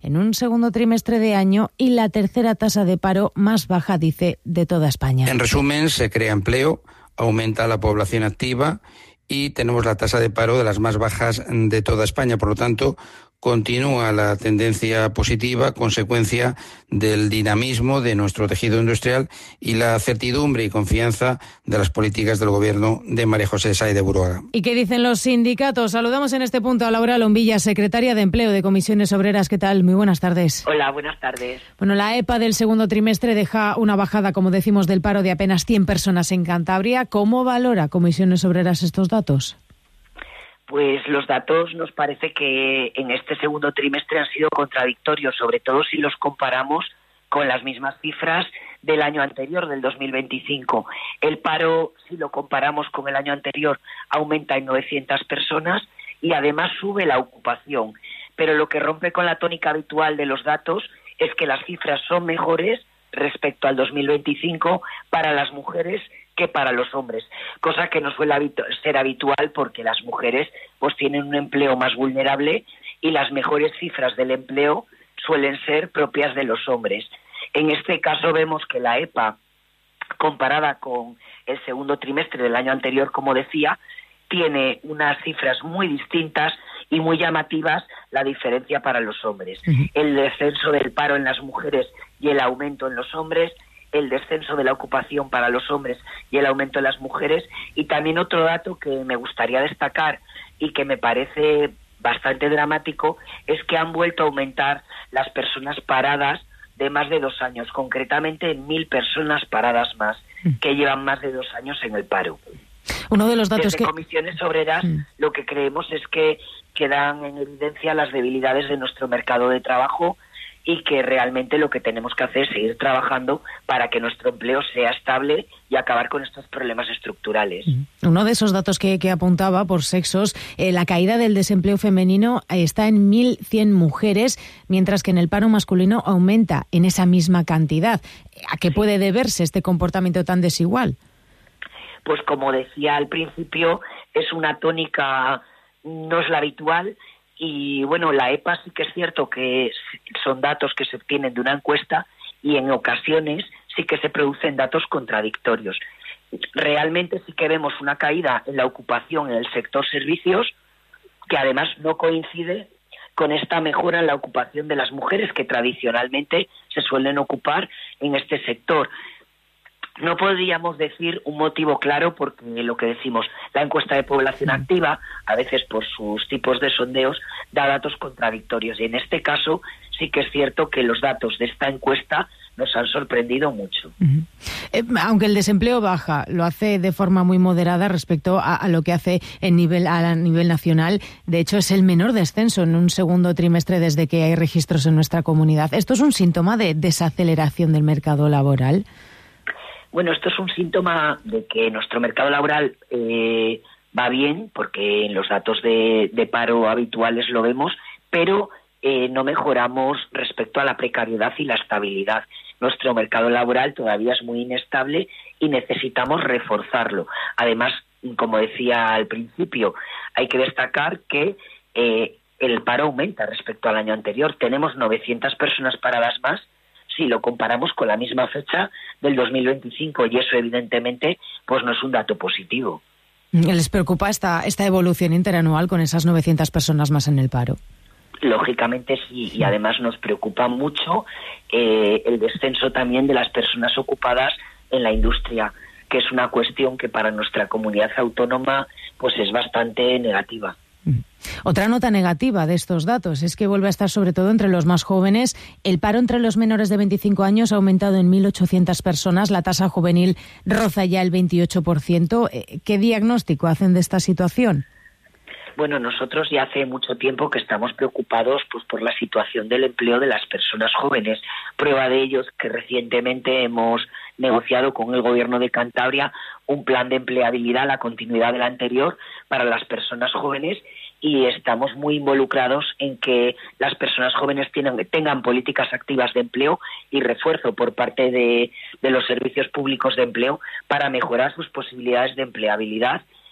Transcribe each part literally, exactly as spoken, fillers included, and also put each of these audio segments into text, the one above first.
en un segundo trimestre de año y la tercera tasa de paro más baja, dice, de toda España. En resumen, se crea empleo, aumenta la población activa y tenemos la tasa de paro de las más bajas de toda España. Por lo tanto, continúa la tendencia positiva, consecuencia del dinamismo de nuestro tejido industrial y la certidumbre y confianza de las políticas del gobierno de María José Sáez de Buruaga. ¿Y qué dicen los sindicatos? Saludamos en este punto a Laura Lombilla, secretaria de Empleo de Comisiones Obreras. ¿Qué tal? Muy buenas tardes. Hola, buenas tardes. Bueno, la E P A del segundo trimestre deja una bajada, como decimos, del paro de apenas cien personas en Cantabria. ¿Cómo valora Comisiones Obreras estos datos? Pues los datos nos parece que en este segundo trimestre han sido contradictorios, sobre todo si los comparamos con las mismas cifras del año anterior, del dos mil veinticinco. El paro, si lo comparamos con el año anterior, aumenta en novecientas personas y además sube la ocupación. Pero lo que rompe con la tónica habitual de los datos es que las cifras son mejores respecto al dos mil veinticinco para las mujeres que para los hombres, cosa que no suele habitu- ser habitual porque las mujeres pues tienen un empleo más vulnerable y las mejores cifras del empleo suelen ser propias de los hombres. En este caso vemos que la E P A, comparada con el segundo trimestre del año anterior, como decía, tiene unas cifras muy distintas y muy llamativas la diferencia para los hombres. Uh-huh. El descenso del paro en las mujeres y el aumento en los hombres, el descenso de la ocupación para los hombres y el aumento en las mujeres. Y también otro dato que me gustaría destacar y que me parece bastante dramático es que han vuelto a aumentar las personas paradas de más de dos años, concretamente mil personas paradas más, que llevan más de dos años en el paro. Uno de los datos Desde que... Comisiones Obreras mm. lo que creemos es que quedan en evidencia las debilidades de nuestro mercado de trabajo y que realmente lo que tenemos que hacer es seguir trabajando para que nuestro empleo sea estable y acabar con estos problemas estructurales. Uno de esos datos que, que apuntaba por sexos, eh, la caída del desempleo femenino está en mil cien mujeres, mientras que en el paro masculino aumenta en esa misma cantidad. ¿A qué puede deberse este comportamiento tan desigual? Pues como decía al principio, es una tónica, no es la habitual. Y bueno, la E P A sí que es cierto que son datos que se obtienen de una encuesta y en ocasiones sí que se producen datos contradictorios. Realmente sí que vemos una caída en la ocupación en el sector servicios, que además no coincide con esta mejora en la ocupación de las mujeres que tradicionalmente se suelen ocupar en este sector. No podríamos decir un motivo claro porque lo que decimos, la encuesta de población activa, a veces por sus tipos de sondeos, da datos contradictorios. Y en este caso sí que es cierto que los datos de esta encuesta nos han sorprendido mucho. Uh-huh. Eh, aunque el desempleo baja, lo hace de forma muy moderada respecto a, a lo que hace en nivel, a nivel nacional. De hecho, es el menor descenso en un segundo trimestre desde que hay registros en nuestra comunidad. ¿Esto es un síntoma de desaceleración del mercado laboral? Bueno, esto es un síntoma de que nuestro mercado laboral eh, va bien, porque en los datos de, de paro habituales lo vemos, pero eh, no mejoramos respecto a la precariedad y la estabilidad. Nuestro mercado laboral todavía es muy inestable y necesitamos reforzarlo. Además, como decía al principio, hay que destacar que eh, el paro aumenta respecto al año anterior. Tenemos novecientas personas paradas más si lo comparamos con la misma fecha del dos mil veinticinco, y eso evidentemente pues no es un dato positivo. ¿Les preocupa esta, esta evolución interanual con esas novecientas personas más en el paro? Lógicamente sí, y además nos preocupa mucho eh, el descenso también de las personas ocupadas en la industria, que es una cuestión que para nuestra comunidad autónoma pues es bastante negativa. Otra nota negativa de estos datos es que vuelve a estar sobre todo entre los más jóvenes. El paro entre los menores de veinticinco años ha aumentado en mil ochocientas personas. La tasa juvenil roza ya el veintiocho por ciento. ¿Qué diagnóstico hacen de esta situación? Bueno, nosotros ya hace mucho tiempo que estamos preocupados pues, por la situación del empleo de las personas jóvenes. Prueba de ello es que recientemente hemos negociado con el Gobierno de Cantabria un plan de empleabilidad, la continuidad del anterior, para las personas jóvenes, y estamos muy involucrados en que las personas jóvenes tienen, tengan políticas activas de empleo y refuerzo por parte de, de los servicios públicos de empleo para mejorar sus posibilidades de empleabilidad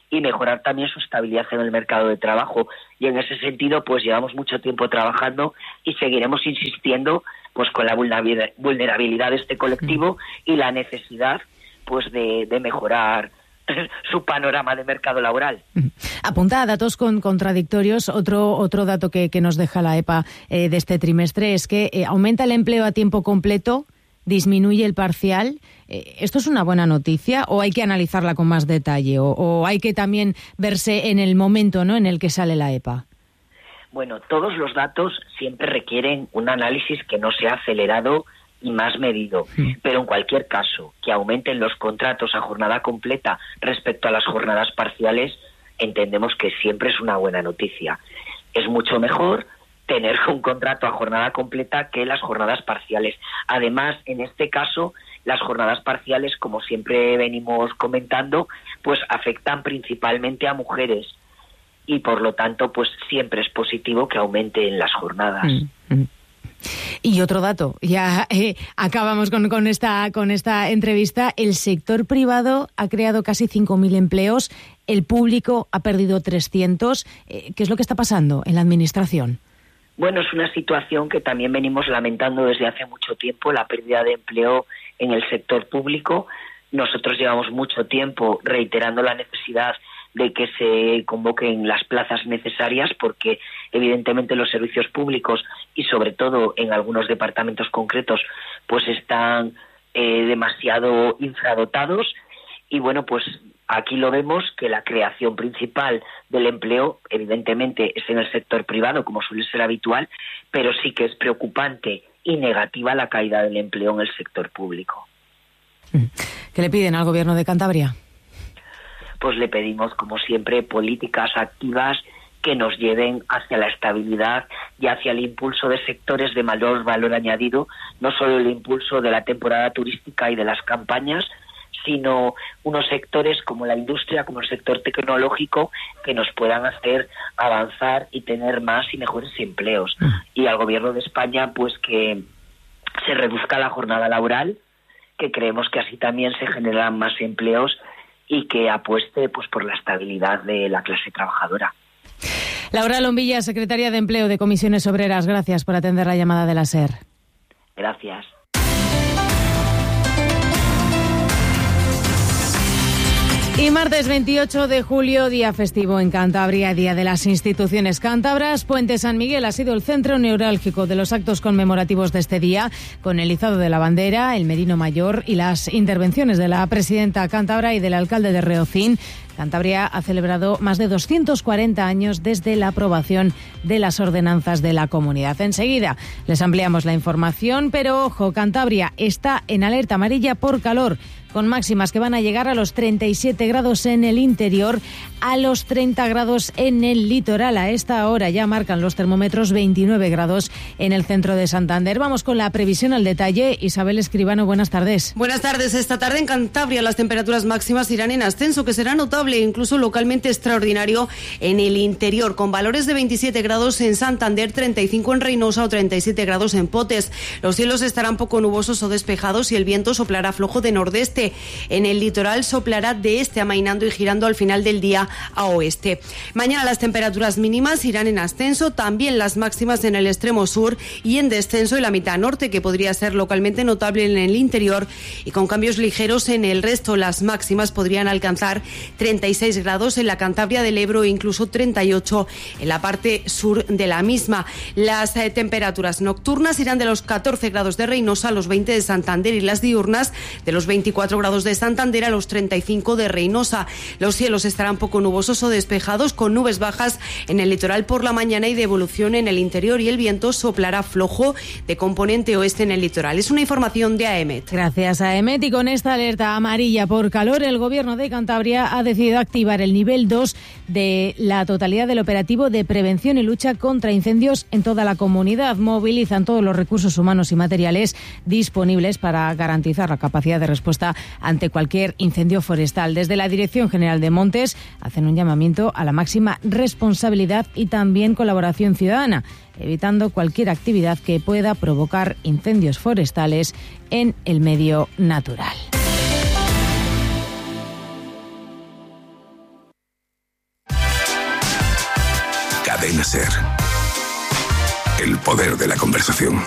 y mejorar también su estabilidad en el mercado de trabajo. Y en ese sentido, pues llevamos mucho tiempo trabajando y seguiremos insistiendo pues con la vulnerabilidad de este colectivo y la necesidad pues de, de mejorar su panorama de mercado laboral. Apunta a datos con, contradictorios. Otro otro dato que, que nos deja la EPA eh, de este trimestre es que eh, aumenta el empleo a tiempo completo, disminuye el parcial. Eh, ¿Esto es una buena noticia o hay que analizarla con más detalle? O, o hay que también verse en el momento, ¿no?, en el que sale la EPA. Bueno, todos los datos siempre requieren un análisis que no sea acelerado y más medido, sí. Pero en cualquier caso, que aumenten los contratos a jornada completa respecto a las jornadas parciales, entendemos que siempre es una buena noticia. Es mucho mejor tener un contrato a jornada completa que las jornadas parciales. Además, en este caso, las jornadas parciales, como siempre venimos comentando, pues afectan principalmente a mujeres y por lo tanto, pues siempre es positivo que aumenten las jornadas. Mm-hmm. Y otro dato, ya eh, acabamos con, con, esta, con esta entrevista. El sector privado ha creado casi cinco mil empleos, el público ha perdido trescientos. Eh, ¿Qué es lo que está pasando en la administración? Bueno, es una situación que también venimos lamentando desde hace mucho tiempo, la pérdida de empleo en el sector público. Nosotros llevamos mucho tiempo reiterando la necesidad de que se convoquen las plazas necesarias porque evidentemente los servicios públicos y sobre todo en algunos departamentos concretos pues están eh, demasiado infradotados y bueno, pues aquí lo vemos que la creación principal del empleo evidentemente es en el sector privado como suele ser habitual, pero sí que es preocupante y negativa la caída del empleo en el sector público. ¿Qué le piden al Gobierno de Cantabria? Pues le pedimos, como siempre, políticas activas que nos lleven hacia la estabilidad y hacia el impulso de sectores de mayor valor añadido, no solo el impulso de la temporada turística y de las campañas, sino unos sectores como la industria, como el sector tecnológico, que nos puedan hacer avanzar y tener más y mejores empleos. Y al Gobierno de España, pues que se reduzca la jornada laboral, que creemos que así también se generarán más empleos y que apueste pues por la estabilidad de la clase trabajadora. Laura Lombilla, secretaria de Empleo de Comisiones Obreras, gracias por atender la llamada de la SER. Gracias. Y martes veintiocho de julio, día festivo en Cantabria, día de las instituciones cántabras. Puente San Miguel ha sido el centro neurálgico de los actos conmemorativos de este día, con el izado de la bandera, el merino mayor y las intervenciones de la presidenta cántabra y del alcalde de Reocín. Cantabria ha celebrado más de doscientos cuarenta años desde la aprobación de las ordenanzas de la comunidad. Enseguida les ampliamos la información, pero ojo, Cantabria está en alerta amarilla por calor, con máximas que van a llegar a los treinta y siete grados en el interior, a los treinta grados en el litoral. A esta hora ya marcan los termómetros veintinueve grados en el centro de Santander. Vamos con la previsión al detalle. Isabel Escribano, buenas tardes. Buenas tardes. Esta tarde en Cantabria las temperaturas máximas irán en ascenso, que será notable e incluso localmente extraordinario en el interior, con valores de veintisiete grados en Santander, treinta y cinco en Reynosa o treinta y siete grados en Potes. Los cielos estarán poco nubosos o despejados y el viento soplará flojo de nordeste. En el litoral soplará de este, amainando y girando al final del día a oeste. Mañana las temperaturas mínimas irán en ascenso, también las máximas en el extremo sur y en descenso en la mitad norte, que podría ser localmente notable en el interior, y con cambios ligeros en el resto. Las máximas podrían alcanzar treinta y seis grados en la Cantabria del Ebro e incluso treinta y ocho en la parte sur de la misma. Las eh, temperaturas nocturnas irán de los catorce grados de Reynosa a los veinte de Santander y las diurnas de los veinticuatro grados de Santander a los treinta y cinco de Reynosa. Los cielos estarán poco nubosos o despejados, con nubes bajas en el litoral por la mañana y de evolución en el interior, y el viento soplará flojo de componente oeste en el litoral. Es una información de A E M E T. Gracias, A E M E T. Y con esta alerta amarilla por calor, el Gobierno de Cantabria ha decidido activar el nivel dos de la totalidad del operativo de prevención y lucha contra incendios en toda la comunidad. Movilizan todos los recursos humanos y materiales disponibles para garantizar la capacidad de respuesta ante cualquier incendio forestal. Desde la Dirección General de Montes hacen un llamamiento a la máxima responsabilidad y también colaboración ciudadana, evitando cualquier actividad que pueda provocar incendios forestales en el medio natural. poder de la conversación.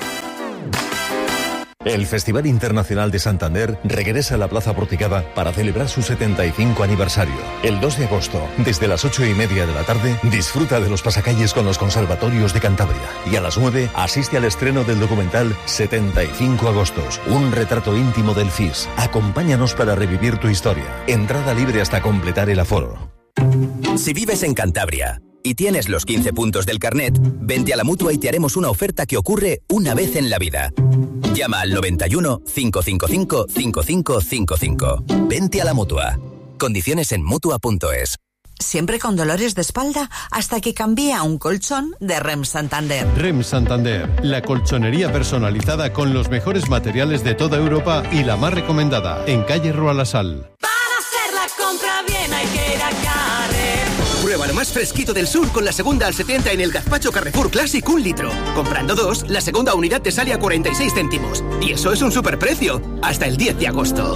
El Festival Internacional de Santander regresa a la Plaza Porticada para celebrar su setenta y cinco aniversario. El dos de agosto, desde las ocho y media de la tarde, disfruta de los pasacalles con los conservatorios de Cantabria. Y a las nueve, asiste al estreno del documental setenta y cinco agostos, un retrato íntimo del F I S. Acompáñanos para revivir tu historia. Entrada libre hasta completar el aforo. Si vives en Cantabria y tienes los quince puntos del carnet, vente a la Mutua y te haremos una oferta que ocurre una vez en la vida. Llama al noventa y uno, cinco cinco cinco, cinco cinco cinco cinco. Vente a la Mutua. Condiciones en Mutua punto es. Siempre con dolores de espalda hasta que cambié a un colchón de Rem Santander. Rem Santander, la colchonería personalizada con los mejores materiales de toda Europa y la más recomendada, en calle Rua La Sal. Para hacer la compra bien hay que ir a Carrefour. Prueba lo más fresquito del sur con la segunda al setenta en el gazpacho Carrefour Classic un litro. Comprando dos, la segunda unidad te sale a cuarenta y seis céntimos. Y eso es un superprecio. Hasta el diez de agosto.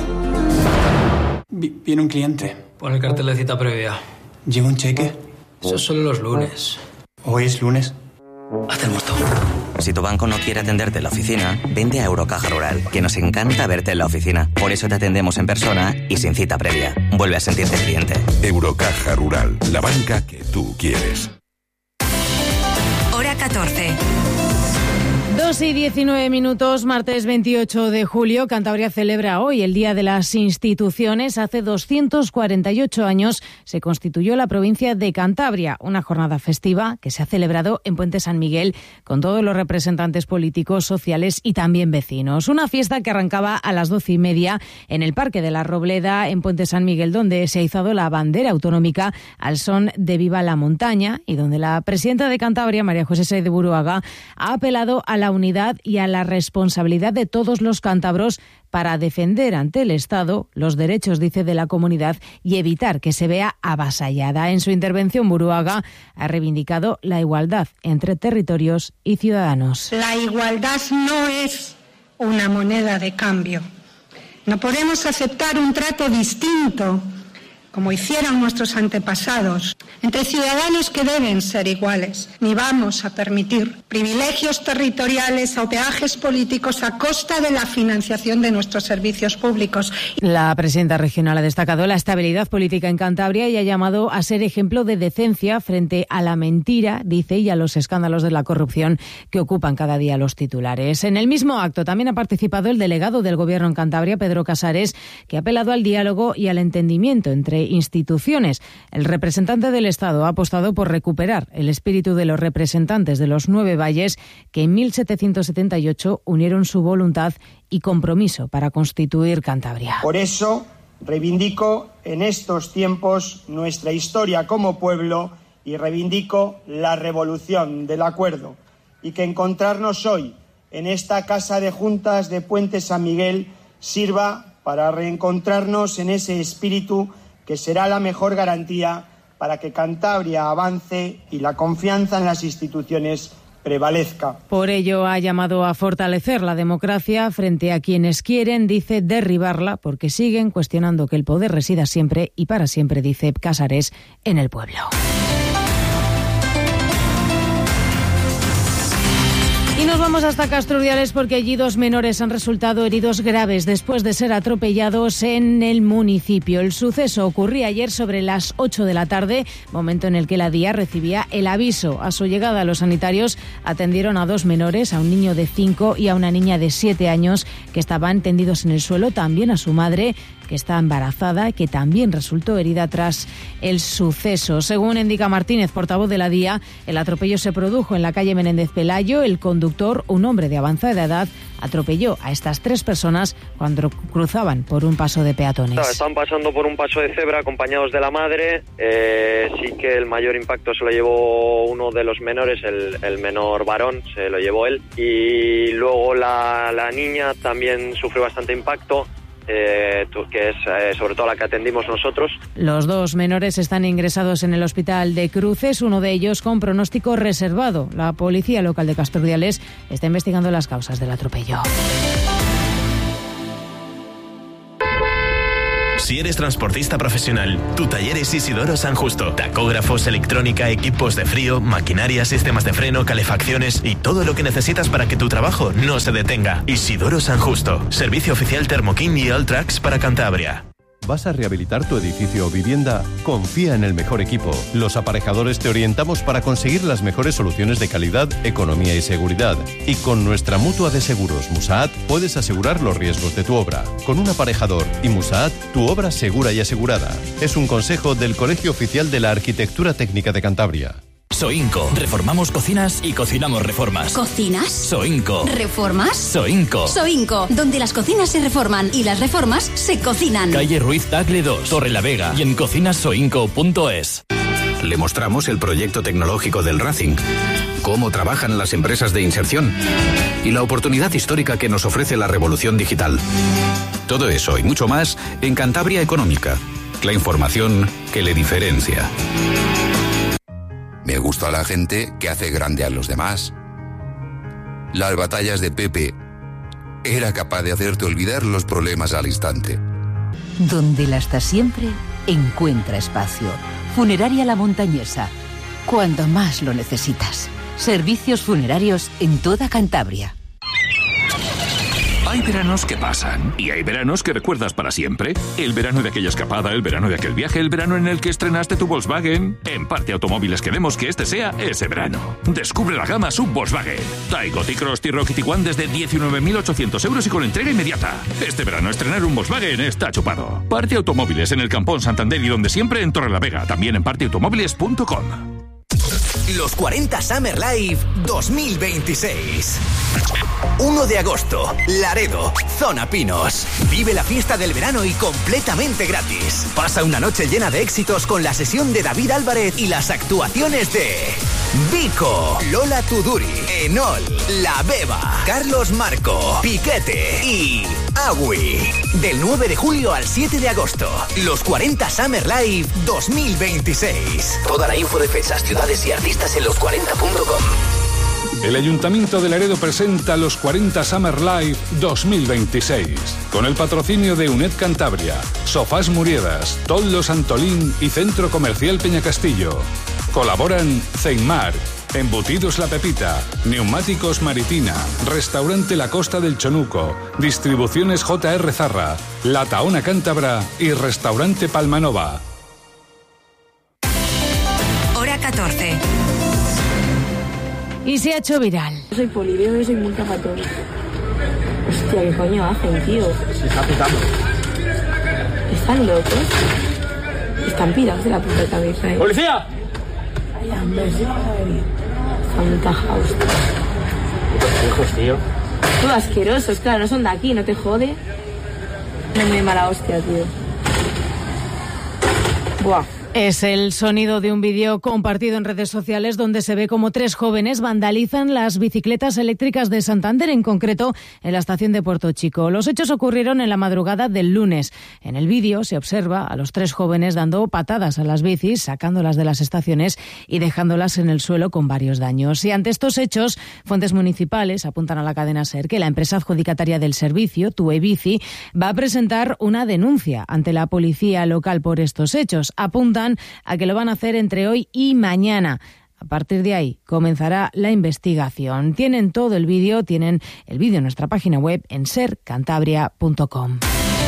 Viene un cliente. Pon el cartel de cita previa. ¿Llega un cheque? Eso es solo los lunes. ¿Hoy es lunes? Hacemos todo. Si tu banco no quiere atenderte en la oficina, vente a Eurocaja Rural, que nos encanta verte en la oficina. Por eso te atendemos en persona y sin cita previa. Vuelve a sentirte cliente. Eurocaja Rural, la banca que tú quieres. Hora catorce. dos y diecinueve minutos, martes veintiocho de julio. Cantabria celebra hoy el Día de las Instituciones. Hace doscientos cuarenta y ocho años se constituyó la provincia de Cantabria, una jornada festiva que se ha celebrado en Puente San Miguel con todos los representantes políticos, sociales y también vecinos. Una fiesta que arrancaba a las doce y media en el Parque de la Robleda, en Puente San Miguel, donde se ha izado la bandera autonómica al son de Viva la Montaña y donde la presidenta de Cantabria, María José Saez de Buruaga, ha apelado a la unidad y a la responsabilidad de todos los cántabros para defender ante el Estado los derechos, dice, de la comunidad y evitar que se vea avasallada. En su intervención, Buruaga ha reivindicado la igualdad entre territorios y ciudadanos. La igualdad no es una moneda de cambio. No podemos aceptar un trato distinto, como hicieron nuestros antepasados, entre ciudadanos que deben ser iguales. Ni vamos a permitir privilegios territoriales o peajes políticos a costa de la financiación de nuestros servicios públicos. La presidenta regional ha destacado la estabilidad política en Cantabria y ha llamado a ser ejemplo de decencia frente a la mentira, dice, y a los escándalos de la corrupción que ocupan cada día los titulares. En el mismo acto también ha participado el delegado del Gobierno en Cantabria, Pedro Casares, que ha apelado al diálogo y al entendimiento entre instituciones. El representante del Estado ha apostado por recuperar el espíritu de los representantes de los nueve valles que en mil setecientos setenta y ocho unieron su voluntad y compromiso para constituir Cantabria. Por eso reivindico en estos tiempos nuestra historia como pueblo y reivindico la revolución del acuerdo, y que encontrarnos hoy en esta Casa de Juntas de Puente San Miguel sirva para reencontrarnos en ese espíritu que será la mejor garantía para que Cantabria avance y la confianza en las instituciones prevalezca. Por ello ha llamado a fortalecer la democracia frente a quienes quieren, dice, derribarla, porque siguen cuestionando que el poder resida siempre y para siempre, dice Casares, en el pueblo. Y nos vamos hasta Castrurdiales porque allí dos menores han resultado heridos graves después de ser atropellados en el municipio. El suceso ocurría ayer sobre las ocho de la tarde, momento en el que la D I A recibía el aviso. A su llegada, los sanitarios atendieron a dos menores, a un niño de cinco y a una niña de siete años que estaban tendidos en el suelo, también a su madre, que está embarazada, que también resultó herida tras el suceso. Según indica Martínez, portavoz de la D I A, el atropello se produjo en la calle Menéndez Pelayo. El conductor, un hombre de avanzada edad, atropelló a estas tres personas cuando cruzaban por un paso de peatones. Estaban pasando por un paso de cebra acompañados de la madre. Eh, sí que el mayor impacto se lo llevó uno de los menores, el, el menor varón, se lo llevó él. Y luego la, la niña también sufrió bastante impacto. Eh, que es eh, sobre todo la que atendimos nosotros. Los dos menores están ingresados en el hospital de Cruces, uno de ellos con pronóstico reservado. La policía local de Castrurdiales está investigando las causas del atropello. Si eres transportista profesional, tu taller es Isidoro San Justo. Tacógrafos, electrónica, equipos de frío, maquinaria, sistemas de freno, calefacciones y todo lo que necesitas para que tu trabajo no se detenga. Isidoro San Justo. Servicio oficial Thermokin y Alltrax para Cantabria. ¿Vas a rehabilitar tu edificio o vivienda? Confía en el mejor equipo. Los aparejadores te orientamos para conseguir las mejores soluciones de calidad, economía y seguridad. Y con nuestra mutua de seguros Musaat puedes asegurar los riesgos de tu obra. Con un aparejador y Musaat, tu obra segura y asegurada. Es un consejo del Colegio Oficial de la Arquitectura Técnica de Cantabria. Soinco. Reformamos cocinas y cocinamos reformas. ¿Cocinas? Soinco. ¿Reformas? Soinco. Soinco, donde las cocinas se reforman y las reformas se cocinan. Calle Ruiz Tagle dos, Torre la Vega y en cocinas soinco punto es. Le mostramos el proyecto tecnológico del Racing, cómo trabajan las empresas de inserción y la oportunidad histórica que nos ofrece la revolución digital. Todo eso y mucho más en Cantabria Económica. La información que le diferencia. Me gusta la gente que hace grande a los demás. Las batallas de Pepe era capaz de hacerte olvidar los problemas al instante. Donde la está siempre, encuentra espacio. Funeraria La Montañesa. Cuando más lo necesitas. Servicios funerarios en toda Cantabria. Hay veranos que pasan y hay veranos que recuerdas para siempre. El verano de aquella escapada, el verano de aquel viaje, el verano en el que estrenaste tu Volkswagen. En Parte Automóviles queremos que este sea ese verano. Descubre la gama sub Volkswagen. Taigo, T-Cross, T-Roc y Tiguan desde diecinueve mil ochocientos euros y con entrega inmediata. Este verano estrenar un Volkswagen está chupado. Parte Automóviles en el Campón Santander y donde siempre en Torrelavega. También en parte automóviles punto com. Los cuarenta Summer Live dos mil veintiséis. uno de agosto, Laredo, Zona Pinos. Vive la fiesta del verano y completamente gratis. Pasa una noche llena de éxitos con la sesión de David Álvarez y las actuaciones de Vico, Lola Tuduri, Enol, La Beba, Carlos Marco, Piquete y Agui. Del nueve de julio al siete de agosto. Los cuarenta Summer Live dos mil veintiséis. Toda la info de fechas, ciudades y artistas en los cuarenta punto com. El Ayuntamiento de Laredo presenta los cuarenta Summer Live dos mil veintiséis. Con el patrocinio de UNED Cantabria, Sofás Muriedas, Toldo Santolín y Centro Comercial Peñacastillo. Colaboran Ceinmar, Embutidos La Pepita, Neumáticos Maritina, Restaurante La Costa del Chonuco, Distribuciones J R Zarra, La Taona Cántabra y Restaurante Palmanova. Hora catorce. Y se ha hecho viral. Yo soy poliveo y soy muy capatón. Hostia, ¿qué coño hacen, tío? Se está pitando. ¿Están locos? Están pirados de la puta cabeza, ¿eh? ¡Policía! Ay, hombre, sí, están muy tajados, tío. Putos hijos, tío. Todo asquerosos, claro, no son de aquí, no te jode. Es muy mala hostia, tío. Buah. Es el sonido de un vídeo compartido en redes sociales donde se ve como tres jóvenes vandalizan las bicicletas eléctricas de Santander, en concreto en la estación de Puerto Chico. Los hechos ocurrieron en la madrugada del lunes. En el vídeo se observa a los tres jóvenes dando patadas a las bicis, sacándolas de las estaciones y dejándolas en el suelo con varios daños. Y ante estos hechos, fuentes municipales apuntan a la cadena SER que la empresa adjudicataria del servicio, Tuebici, va a presentar una denuncia ante la policía local por estos hechos. Apuntan a que lo van a hacer entre hoy y mañana. A partir de ahí comenzará la investigación. Tienen todo el vídeo, tienen el vídeo en nuestra página web en ser cantabria punto com.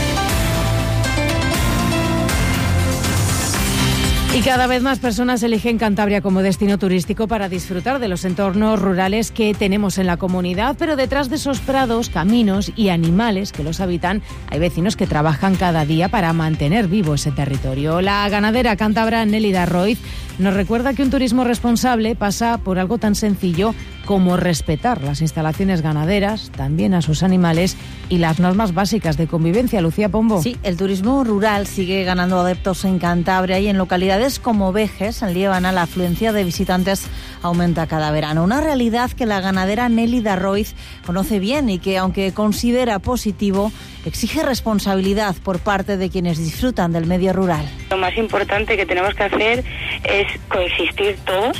Y cada vez más personas eligen Cantabria como destino turístico para disfrutar de los entornos rurales que tenemos en la comunidad, pero detrás de esos prados, caminos y animales que los habitan, hay vecinos que trabajan cada día para mantener vivo ese territorio. La ganadera cántabra Nélida Roiz nos recuerda que un turismo responsable pasa por algo tan sencillo como respetar las instalaciones ganaderas, también a sus animales y las normas básicas de convivencia. Lucía Pombo. Sí, el turismo rural sigue ganando adeptos en Cantabria y en localidades como Vejes, en Líbana, la afluencia de visitantes aumenta cada verano. Una realidad que la ganadera Nélida Roiz conoce bien y que, aunque considera positivo, exige responsabilidad por parte de quienes disfrutan del medio rural. Lo más importante que tenemos que hacer es coexistir todos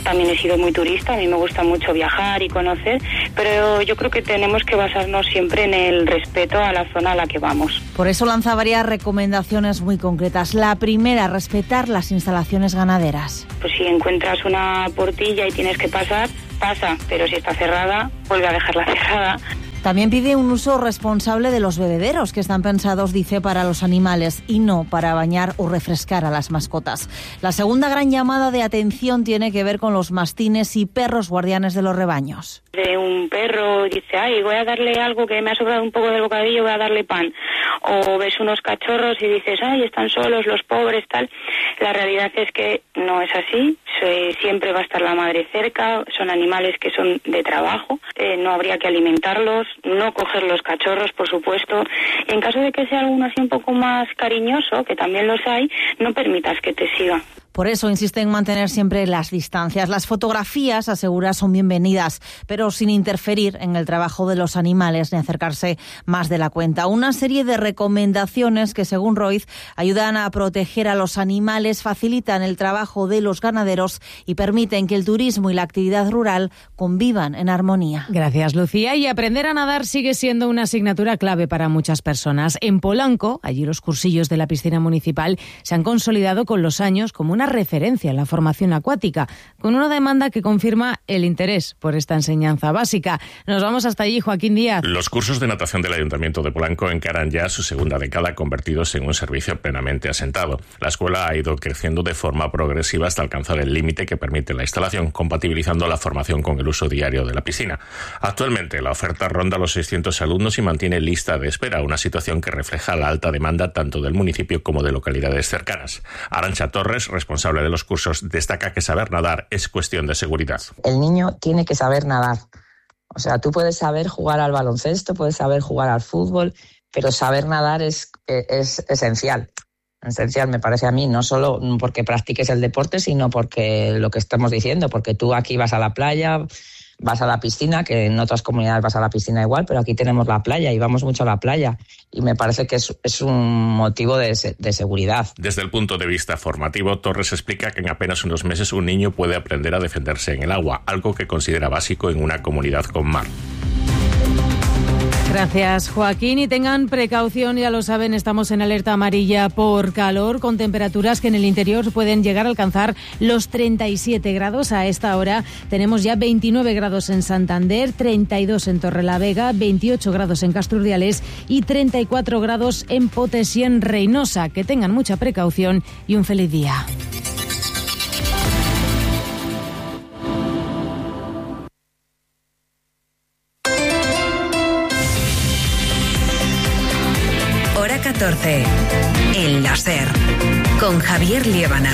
también he sido muy turista, a mí me gusta mucho viajar y conocer, pero yo creo que tenemos que basarnos siempre en el respeto a la zona a la que vamos. Por eso lanza varias recomendaciones muy concretas. La primera, respetar las instalaciones ganaderas. Pues si encuentras una portilla y tienes que pasar, pasa, pero si está cerrada, vuelve a dejarla cerrada. También pide un uso responsable de los bebederos, que están pensados, dice, para los animales y no para bañar o refrescar a las mascotas. La segunda gran llamada de atención tiene que ver con los mastines y perros guardianes de los rebaños. De un perro dice, ay, voy a darle algo que me ha sobrado un poco del bocadillo, voy a darle pan. O ves unos cachorros y dices, ay, están solos, los pobres, tal. La realidad es que no es así. Siempre va a estar la madre cerca, son animales que son de trabajo, eh, no habría que alimentarlos, no coger los cachorros, por supuesto. Y en caso de que sea alguno así un poco más cariñoso, que también los hay, no permitas que te siga. Por eso insiste en mantener siempre las distancias. Las fotografías, asegura, son bienvenidas, pero sin interferir en el trabajo de los animales ni acercarse más de la cuenta. Una serie de recomendaciones que, según Roiz, ayudan a proteger a los animales, facilitan el trabajo de los ganaderos y permiten que el turismo y la actividad rural convivan en armonía. Gracias, Lucía. Y aprender a nadar sigue siendo una asignatura clave para muchas personas. En Polanco, allí los cursillos de la piscina municipal se han consolidado con los años como una referencia en la formación acuática, con una demanda que confirma el interés por esta enseñanza básica. Nos vamos hasta allí, Joaquín Díaz. Los cursos de natación del Ayuntamiento de Polanco encaran ya su segunda década, convertidos en un servicio plenamente asentado. La escuela ha ido creciendo de forma progresiva hasta alcanzar el límite que permite la instalación, compatibilizando la formación con el uso diario de la piscina. Actualmente, la oferta ronda los seiscientos alumnos y mantiene lista de espera, una situación que refleja la alta demanda tanto del municipio como de localidades cercanas. Arantxa Torres, responsable de los cursos, destaca que saber nadar es cuestión de seguridad. El niño tiene que saber nadar. O sea, tú puedes saber jugar al baloncesto, puedes saber jugar al fútbol, pero saber nadar es, es esencial. Esencial, me parece a mí, no solo porque practiques el deporte, sino porque lo que estamos diciendo, porque tú aquí vas a la playa, vas a la piscina, que en otras comunidades vas a la piscina igual, pero aquí tenemos la playa y vamos mucho a la playa. Y me parece que es, es un motivo de, de seguridad. Desde el punto de vista formativo, Torres explica que en apenas unos meses un niño puede aprender a defenderse en el agua, algo que considera básico en una comunidad con mar. Gracias, Joaquín. Y tengan precaución, ya lo saben, estamos en alerta amarilla por calor, con temperaturas que en el interior pueden llegar a alcanzar los treinta y siete grados. A esta hora tenemos ya veintinueve grados en Santander, treinta y dos en Torrelavega, veintiocho grados en Casturdiales y treinta y cuatro grados en Potes y en Reynosa. Que tengan mucha precaución y un feliz día. Hora catorce. El láser. Con Javier Liébana.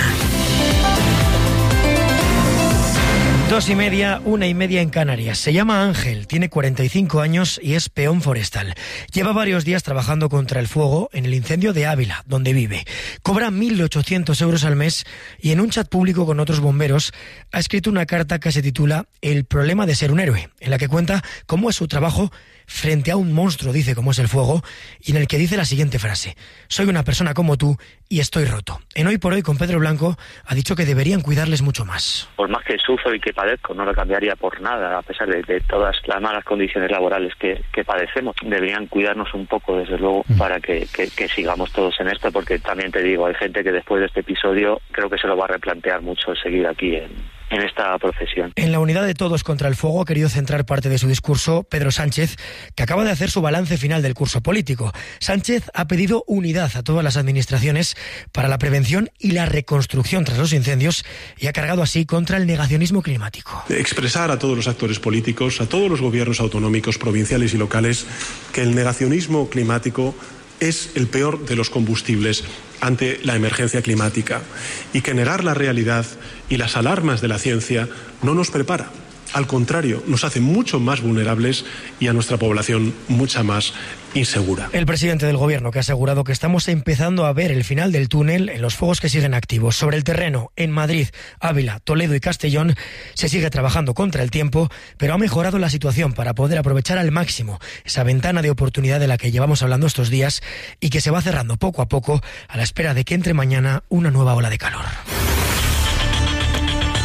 Dos y media, una y media en Canarias. Se llama Ángel, tiene cuarenta y cinco años y es peón forestal. Lleva varios días trabajando contra el fuego en el incendio de Ávila, donde vive. Cobra mil ochocientos euros al mes y en un chat público con otros bomberos ha escrito una carta que se titula El problema de ser un héroe, en la que cuenta cómo es su trabajo frente a un monstruo, dice, como es el fuego, y en el que dice la siguiente frase: soy una persona como tú y estoy roto. En Hoy por Hoy con Pedro Blanco ha dicho que deberían cuidarles mucho más. Por más que sufro y que padezco, no lo cambiaría por nada, a pesar de, de todas las malas condiciones laborales que, que padecemos. Deberían cuidarnos un poco, desde luego, mm. para que, que, que sigamos todos en esto, porque también te digo, hay gente que después de este episodio creo que se lo va a replantear mucho seguir aquí en, en esta profesión. En la unidad de Todos contra el Fuego ha querido centrar parte de su discurso Pedro Sánchez, que acaba de hacer su balance final del curso político. Sánchez ha pedido unidad a todas las administraciones para la prevención y la reconstrucción tras los incendios y ha cargado así contra el negacionismo climático. Expresar a todos los actores políticos, a todos los gobiernos autonómicos, provinciales y locales, que el negacionismo climático es el peor de los combustibles ante la emergencia climática y que negar la realidad y las alarmas de la ciencia no nos prepara. Al contrario, nos hace mucho más vulnerables y a nuestra población mucha más insegura. El presidente del Gobierno, que ha asegurado que estamos empezando a ver el final del túnel en los fuegos que siguen activos. Sobre el terreno, en Madrid, Ávila, Toledo y Castellón, se sigue trabajando contra el tiempo, pero ha mejorado la situación para poder aprovechar al máximo esa ventana de oportunidad de la que llevamos hablando estos días y que se va cerrando poco a poco a la espera de que entre mañana una nueva ola de calor.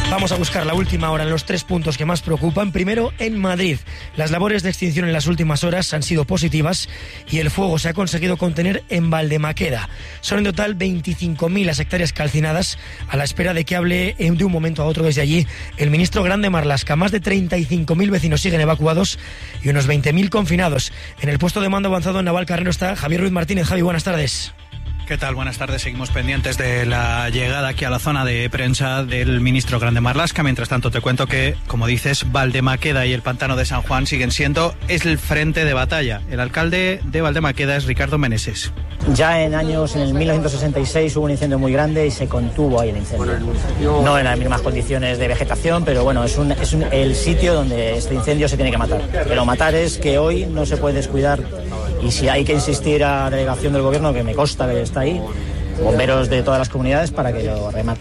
Vamos a buscar la última hora en los tres puntos que más preocupan. Primero, en Madrid. Las labores de extinción en las últimas horas han sido positivas y el fuego se ha conseguido contener en Valdemaqueda. Son en total veinticinco mil las hectáreas calcinadas, a la espera de que hable de un momento a otro desde allí el ministro Grande Marlaska. Más de treinta y cinco mil vecinos siguen evacuados y unos veinte mil confinados. En el puesto de mando avanzado en Navalcarnero está Javier Ruiz Martínez. Javi, buenas tardes. ¿Qué tal? Buenas tardes. Seguimos pendientes de la llegada aquí a la zona de prensa del ministro Grande Marlaska. Mientras tanto, te cuento que, como dices, Valdemaqueda y el pantano de San Juan siguen siendo es el frente de batalla. El alcalde de Valdemaqueda es Ricardo Meneses. Ya en años, en el mil novecientos sesenta y seis hubo un incendio muy grande y se contuvo ahí el incendio. No en las mismas condiciones de vegetación, pero bueno, es, un, es un, el sitio donde este incendio se tiene que matar. Pero matar es que hoy no se puede descuidar. Y si hay que insistir a la delegación del gobierno, que me consta que está ahí, bomberos de todas las comunidades para que lo rematen.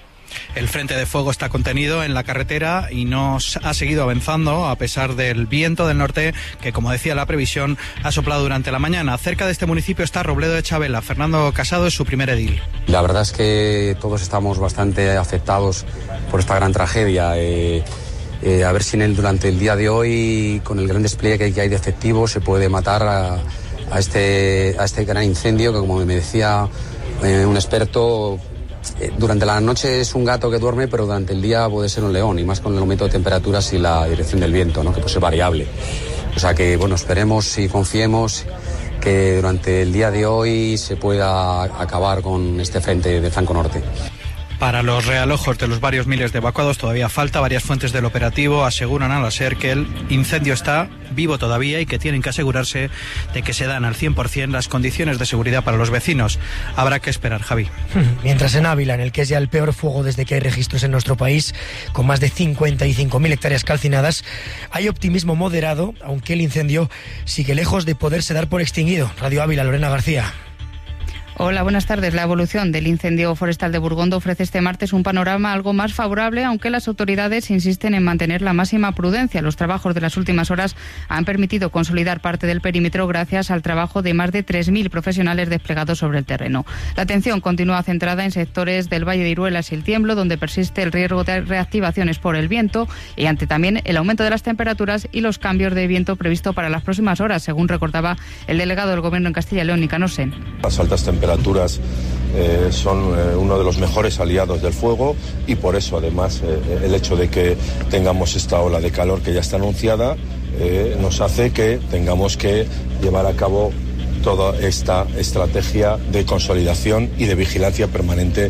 El frente de fuego está contenido en la carretera y no ha seguido avanzando a pesar del viento del norte que, como decía la previsión, ha soplado durante la mañana. Cerca de este municipio está Robledo de Chabela. Fernando Casado es su primer edil. La verdad es que todos estamos bastante afectados por esta gran tragedia. Eh, eh, a ver si en el, durante el día de hoy, con el gran despliegue que hay de efectivos, se puede matar a, a, este, a este gran incendio que, como me decía eh, un experto, durante la noche es un gato que duerme, pero durante el día puede ser un león, y más con el aumento de temperaturas y la dirección del viento, ¿no? Que puede ser variable. O sea que, bueno, esperemos y confiemos que durante el día de hoy se pueda acabar con este frente de flanco norte. Para los realojos de los varios miles de evacuados todavía falta. Varias fuentes del operativo aseguran a la SER que el incendio está vivo todavía y que tienen que asegurarse de que se dan al cien por ciento las condiciones de seguridad para los vecinos. Habrá que esperar, Javi. Mientras en Ávila, en el que es ya el peor fuego desde que hay registros en nuestro país, con más de cincuenta y cinco mil hectáreas calcinadas, hay optimismo moderado, aunque el incendio sigue lejos de poderse dar por extinguido. Radio Ávila, Lorena García. Hola, buenas tardes. La evolución del incendio forestal de Burgondo ofrece este martes un panorama algo más favorable, aunque las autoridades insisten en mantener la máxima prudencia. Los trabajos de las últimas horas han permitido consolidar parte del perímetro gracias al trabajo de más de tres mil profesionales desplegados sobre el terreno. La atención continúa centrada en sectores del Valle de Iruelas y el Tiemblo, donde persiste el riesgo de reactivaciones por el viento y ante también el aumento de las temperaturas y los cambios de viento previsto para las próximas horas, según recordaba el delegado del Gobierno en Castilla y León, Nicanor Sen. Las altas temperaturas temperaturas eh, son eh, uno de los mejores aliados del fuego, y por eso además eh, el hecho de que tengamos esta ola de calor que ya está anunciada eh, nos hace que tengamos que llevar a cabo toda esta estrategia de consolidación y de vigilancia permanente.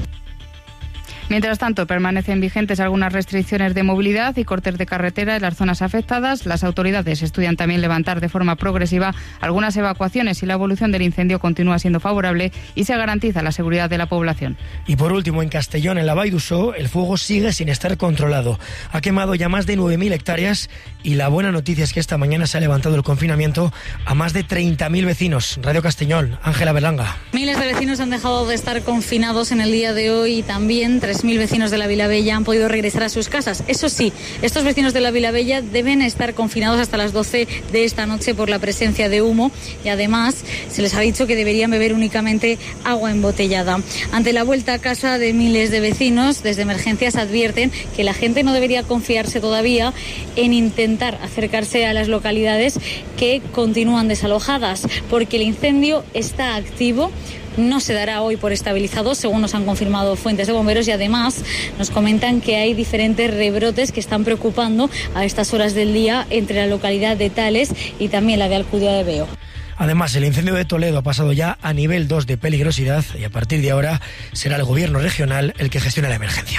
Mientras tanto, permanecen vigentes algunas restricciones de movilidad y cortes de carretera en las zonas afectadas. Las autoridades estudian también levantar de forma progresiva algunas evacuaciones y la evolución del incendio continúa siendo favorable y se garantiza la seguridad de la población. Y por último, en Castellón, en la Vall d'Uixó, el fuego sigue sin estar controlado. Ha quemado ya más de nueve mil hectáreas y la buena noticia es que esta mañana se ha levantado el confinamiento a más de treinta mil vecinos. Radio Castellón, Ángela Berlanga. Miles de vecinos han dejado de estar confinados en el día de hoy y también tres mil vecinos de la Vilabella han podido regresar a sus casas. Eso sí, estos vecinos de la Vilabella deben estar confinados hasta las doce de esta noche por la presencia de humo y además se les ha dicho que deberían beber únicamente agua embotellada. Ante la vuelta a casa de miles de vecinos, desde emergencias advierten que la gente no debería confiarse todavía en intentar acercarse a las localidades que continúan desalojadas, porque el incendio está activo. No se dará hoy por estabilizado, según nos han confirmado fuentes de bomberos, y además nos comentan que hay diferentes rebrotes que están preocupando a estas horas del día entre la localidad de Tales y también la de Alcudia de Veo. Además, el incendio de Toledo ha pasado ya a nivel dos de peligrosidad y a partir de ahora será el gobierno regional el que gestione la emergencia.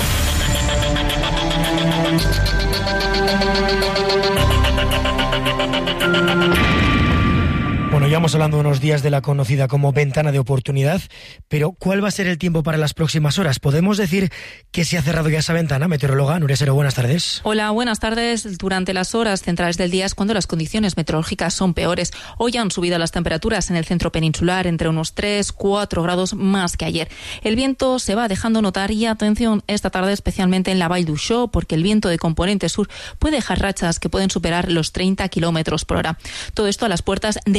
Bueno, llevamos hablando unos días de la conocida como ventana de oportunidad, pero ¿cuál va a ser el tiempo para las próximas horas? ¿Podemos decir que se ha cerrado ya esa ventana? Meteoróloga Nuria Sero, buenas tardes. Hola, buenas tardes. Durante las horas centrales del día es cuando las condiciones meteorológicas son peores. Hoy han subido las temperaturas en el centro peninsular entre unos tres, cuatro grados más que ayer. El viento se va dejando notar y atención esta tarde especialmente en la Vall d'Uixó, porque el viento de componente sur puede dejar rachas que pueden superar los treinta kilómetros por hora. Todo esto a las puertas de la cuarta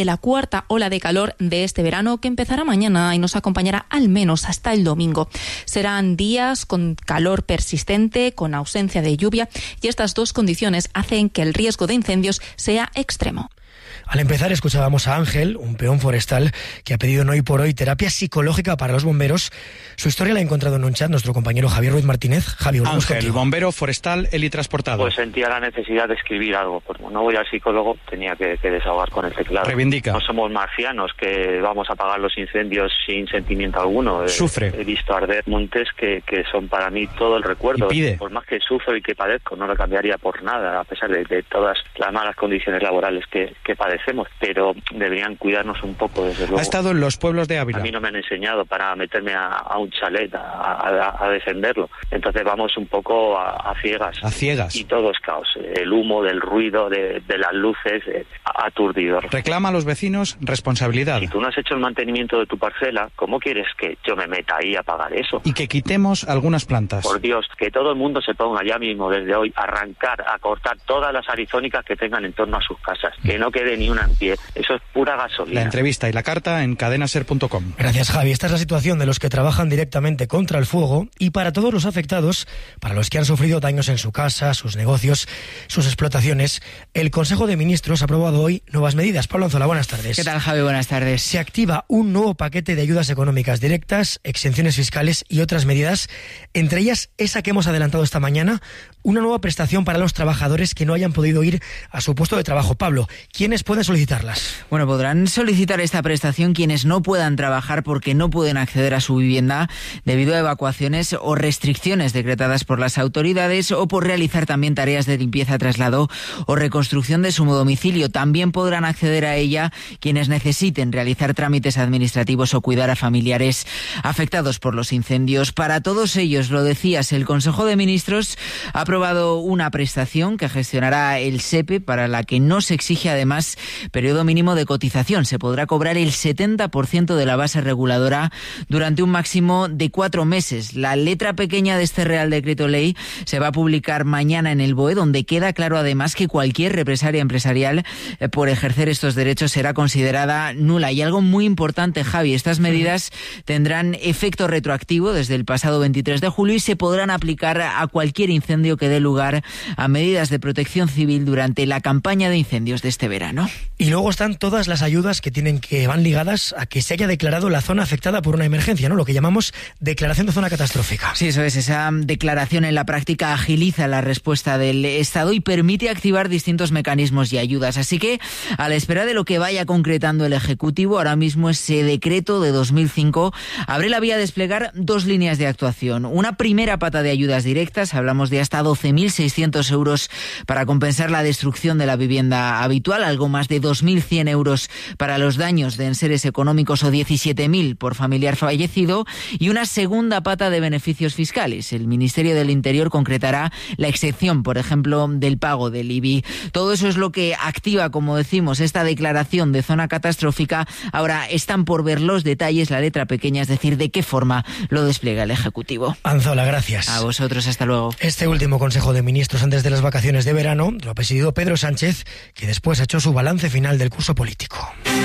cuarta ola de calor de este verano que empezará mañana y nos acompañará al menos hasta el domingo. Serán días con calor persistente, con ausencia de lluvia, y estas dos condiciones hacen que el riesgo de incendios sea extremo. Al empezar escuchábamos a Ángel, un peón forestal que ha pedido en Hoy por Hoy terapia psicológica para los bomberos. Su historia la ha encontrado en un chat nuestro compañero Javier Ruiz Martínez. Javier, Ángel, contigo. bombero forestal helitransportado. Pues sentía la necesidad de escribir algo. Pues no voy al psicólogo, tenía que, que desahogar con el teclado. Reivindica. No somos marcianos que vamos a apagar los incendios sin sentimiento alguno. Sufre. He, he visto arder montes que, que son para mí todo el recuerdo. Y pide. Por más que sufro y que padezco, no lo cambiaría por nada, a pesar de, de todas las malas condiciones laborales que, que padecemos. Pero deberían cuidarnos un poco, desde luego. Ha estado en los pueblos de Ávila. A mí no me han enseñado para meterme a, a un chalet a, a, a defenderlo. Entonces vamos un poco a, a ciegas. A ciegas. Y todo es caos. El humo, del ruido, de, de las luces, eh, aturdidor. Reclama a los vecinos responsabilidad. Si tú no has hecho el mantenimiento de tu parcela, ¿cómo quieres que yo me meta ahí a pagar eso? Y que quitemos algunas plantas. Por Dios, que todo el mundo se ponga ya mismo desde hoy a arrancar, a cortar todas las arizónicas que tengan en torno a sus casas. Que no quede ni una en pie. Eso es pura gasolina. La entrevista y la carta en cadena ser punto com. Gracias, Javi. Esta es la situación de los que trabajan directamente contra el fuego, y para todos los afectados, para los que han sufrido daños en su casa, sus negocios, sus explotaciones, el Consejo de Ministros ha aprobado hoy nuevas medidas. Pablo Anzola, buenas tardes. ¿Qué tal, Javi? Buenas tardes. Se activa un nuevo paquete de ayudas económicas directas, exenciones fiscales y otras medidas, entre ellas esa que hemos adelantado esta mañana, una nueva prestación para los trabajadores que no hayan podido ir a su puesto de trabajo. Pablo, ¿quiénes pueden solicitarlas? Bueno, podrán solicitar esta prestación quienes no puedan trabajar porque no pueden acceder a su vivienda debido a evacuaciones o restricciones decretadas por las autoridades, o por realizar también tareas de limpieza, traslado o reconstrucción de su domicilio. También podrán acceder a ella quienes necesiten realizar trámites administrativos o cuidar a familiares afectados por los incendios. Para todos ellos, lo decías, el Consejo de Ministros ha aprobado una prestación que gestionará el SEPE, para la que no se exige además periodo mínimo de cotización. Se podrá cobrar el setenta por ciento de la base reguladora durante un máximo de cuatro meses. La letra pequeña de este Real Decreto Ley se va a publicar mañana en el B O E, donde queda claro además que cualquier represalia empresarial eh, por ejercer estos derechos será considerada nula. Y algo muy importante, Javi, estas medidas tendrán efecto retroactivo desde el pasado veintitrés de julio y se podrán aplicar a cualquier incendio que dé lugar a medidas de protección civil durante la campaña de incendios de este verano. Y luego están todas las ayudas que tienen que van ligadas a que se haya declarado la zona afectada por una emergencia, ¿no? Lo que llamamos declaración de zona catastrófica. Sí, eso es. Esa declaración en la práctica agiliza la respuesta del Estado y permite activar distintos mecanismos y ayudas. Así que, a la espera de lo que vaya concretando el Ejecutivo, ahora mismo ese decreto de dos mil cinco abre la vía a desplegar dos líneas de actuación. Una primera pata de ayudas directas, hablamos de hasta doce mil seiscientos euros para compensar la destrucción de la vivienda habitual, algo más de dos mil cien euros para los daños de enseres económicos o diecisiete mil por familiar fallecido, y una segunda pata de beneficios fiscales. El Ministerio del Interior concretará la excepción, por ejemplo, del pago del I B I. Todo eso es lo que activa, como decimos, esta declaración de zona catastrófica. Ahora están por ver los detalles, la letra pequeña, es decir, de qué forma lo despliega el Ejecutivo. Anzola, gracias. A vosotros, hasta luego. Este último Consejo de Ministros antes de las vacaciones de verano lo ha presidido Pedro Sánchez, que después ha hecho su balance final del curso político.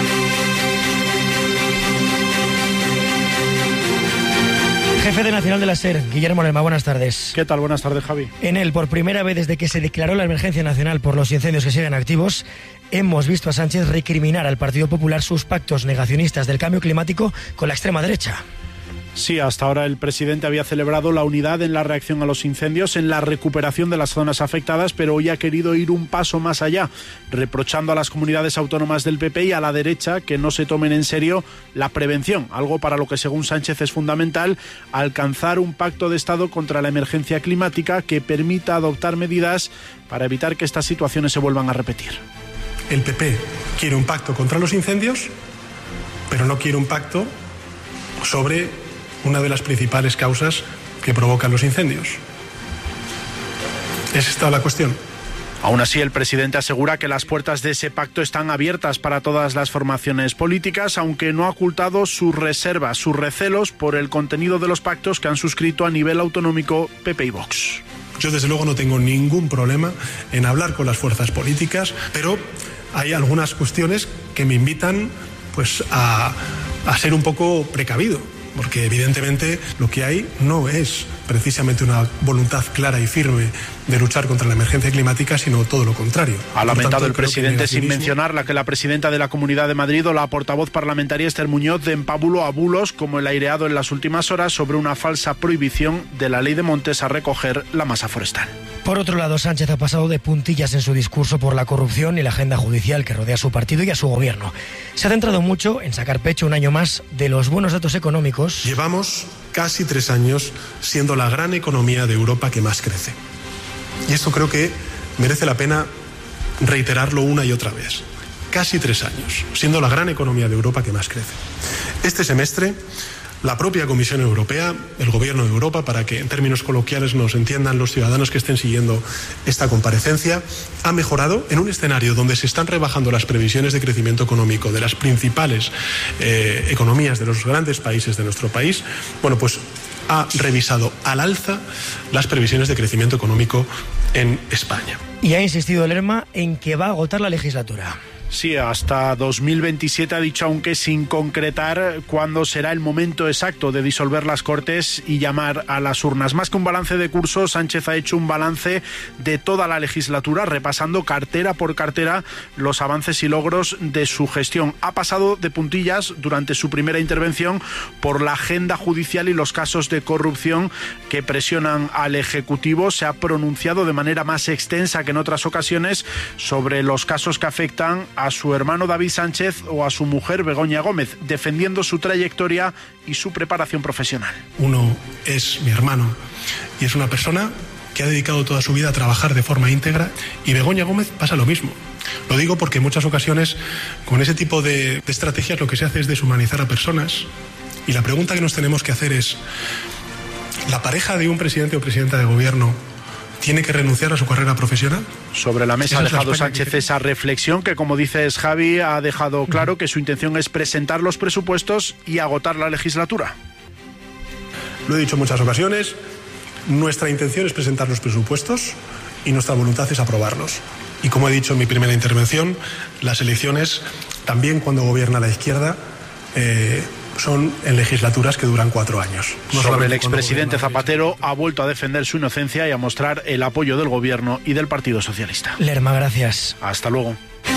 Jefe de Nacional de la SER, Guillermo Lerma, buenas tardes. ¿Qué tal? Buenas tardes, Javi. En él, por primera vez desde que se declaró la emergencia nacional por los incendios que siguen activos, hemos visto a Sánchez recriminar al Partido Popular sus pactos negacionistas del cambio climático con la extrema derecha. Sí, hasta ahora el presidente había celebrado la unidad en la reacción a los incendios, en la recuperación de las zonas afectadas, pero hoy ha querido ir un paso más allá, reprochando a las comunidades autónomas del P P y a la derecha que no se tomen en serio la prevención, algo para lo que según Sánchez es fundamental, alcanzar un pacto de Estado contra la emergencia climática que permita adoptar medidas para evitar que estas situaciones se vuelvan a repetir. El P P quiere un pacto contra los incendios, pero no quiere un pacto sobre una de las principales causas que provocan los incendios. ¿Es esta la cuestión? Aún así, el presidente asegura que las puertas de ese pacto están abiertas para todas las formaciones políticas, aunque no ha ocultado sus reservas, sus recelos por el contenido de los pactos que han suscrito a nivel autonómico P P y Vox. Yo, desde luego, no tengo ningún problema en hablar con las fuerzas políticas, pero hay algunas cuestiones que me invitan pues a, a ser un poco precavido, porque evidentemente lo que hay no es precisamente una voluntad clara y firme de luchar contra la emergencia climática, sino todo lo contrario. Ha lamentado el presidente, sin mencionar la que la presidenta de la Comunidad de Madrid o la portavoz parlamentaria Esther Muñoz de empábulo a bulos como el aireado en las últimas horas sobre una falsa prohibición de la ley de montes a recoger la masa forestal. Por otro lado, Sánchez ha pasado de puntillas en su discurso por la corrupción y la agenda judicial que rodea a su partido y a su gobierno. Se ha centrado mucho en sacar pecho un año más de los buenos datos económicos. Llevamos casi tres años siendo la gran economía de Europa que más crece. Y esto creo que merece la pena reiterarlo una y otra vez. Casi tres años siendo la gran economía de Europa que más crece. Este semestre, la propia Comisión Europea, el Gobierno de Europa, para que en términos coloquiales nos entiendan los ciudadanos que estén siguiendo esta comparecencia, ha mejorado en un escenario donde se están rebajando las previsiones de crecimiento económico de las principales eh, economías de los grandes países de nuestro país. Bueno, pues ha revisado al alza las previsiones de crecimiento económico en España. Y ha insistido Lerma en que va a agotar la legislatura. Sí, hasta dos mil veintisiete ha dicho, aunque sin concretar cuándo será el momento exacto de disolver las Cortes y llamar a las urnas. Más que un balance de curso, Sánchez ha hecho un balance de toda la legislatura, repasando cartera por cartera los avances y logros de su gestión. Ha pasado de puntillas durante su primera intervención por la agenda judicial y los casos de corrupción que presionan al Ejecutivo. Se ha pronunciado de manera más extensa que en otras ocasiones sobre los casos que afectan a su hermano David Sánchez o a su mujer Begoña Gómez, defendiendo su trayectoria y su preparación profesional. Uno es mi hermano y es una persona que ha dedicado toda su vida a trabajar de forma íntegra, y Begoña Gómez pasa lo mismo. Lo digo porque en muchas ocasiones con ese tipo de, de estrategias lo que se hace es deshumanizar a personas, y la pregunta que nos tenemos que hacer es: ¿la pareja de un presidente o presidenta de gobierno tiene que renunciar a su carrera profesional? Sobre la mesa ha dejado Sánchez esa reflexión que, como dices, Javi, ha dejado claro que su intención es presentar los presupuestos y agotar la legislatura. Lo he dicho en muchas ocasiones, nuestra intención es presentar los presupuestos y nuestra voluntad es aprobarlos. Y como he dicho en mi primera intervención, las elecciones, también cuando gobierna la izquierda, eh, son en legislaturas que duran cuatro años. No Sobre el expresidente Zapatero, ha vuelto a defender su inocencia y a mostrar el apoyo del Gobierno y del Partido Socialista. Lerma, gracias. Hasta luego.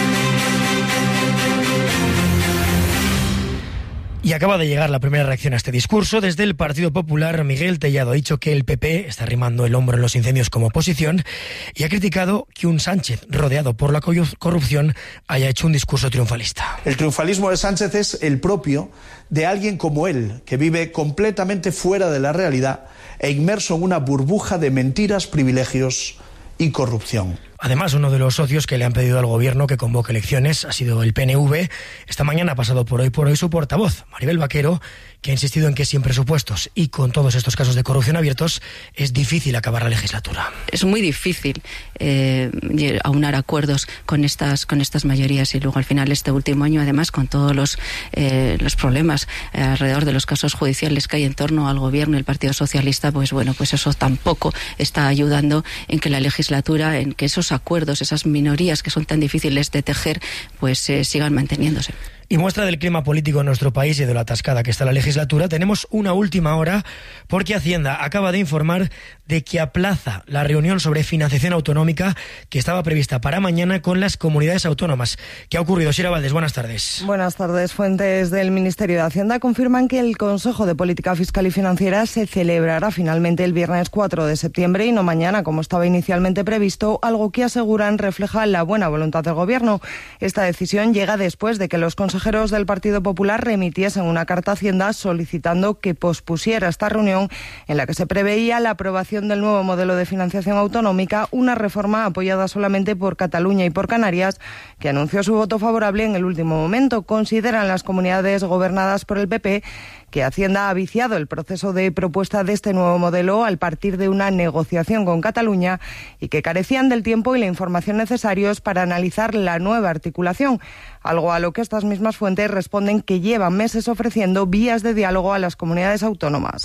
Y acaba de llegar la primera reacción a este discurso. Desde el Partido Popular, Miguel Tellado ha dicho que el P P está arrimando el hombro en los incendios como oposición y ha criticado que un Sánchez rodeado por la corrupción haya hecho un discurso triunfalista. El triunfalismo de Sánchez es el propio de alguien como él, que vive completamente fuera de la realidad e inmerso en una burbuja de mentiras, privilegios y corrupción. Además, uno de los socios que le han pedido al gobierno que convoque elecciones ha sido el P N V. Esta mañana ha pasado por hoy por hoy su portavoz, Maribel Vaquero, que ha insistido en que sin presupuestos y con todos estos casos de corrupción abiertos es difícil acabar la legislatura. Es muy difícil eh, aunar acuerdos con estas con estas mayorías, y luego al final este último año, además, con todos los eh, los problemas eh, alrededor de los casos judiciales que hay en torno al gobierno y el Partido Socialista, pues bueno, pues eso tampoco está ayudando en que la legislatura, en que esos acuerdos, esas minorías que son tan difíciles de tejer, pues eh, sigan manteniéndose. Y muestra del clima político en nuestro país y de lo atascada que está la legislatura, tenemos una última hora porque Hacienda acaba de informar de que aplaza la reunión sobre financiación autonómica que estaba prevista para mañana con las comunidades autónomas. ¿Qué ha ocurrido? Sira Valdés, buenas tardes. Buenas tardes. Fuentes del Ministerio de Hacienda confirman que el Consejo de Política Fiscal y Financiera se celebrará finalmente el viernes cuatro de septiembre y no mañana, como estaba inicialmente previsto, algo que aseguran refleja la buena voluntad del Gobierno. Esta decisión llega después de que los consejeros del Partido Popular remitiesen una carta a Hacienda solicitando que pospusiera esta reunión en la que se preveía la aprobación del nuevo modelo de financiación autonómica, una reforma apoyada solamente por Cataluña y por Canarias, que anunció su voto favorable en el último momento. Consideran las comunidades gobernadas por el P P que Hacienda ha viciado el proceso de propuesta de este nuevo modelo al partir de una negociación con Cataluña y que carecían del tiempo y la información necesarios para analizar la nueva articulación, algo a lo que estas mismas fuentes responden que llevan meses ofreciendo vías de diálogo a las comunidades autónomas.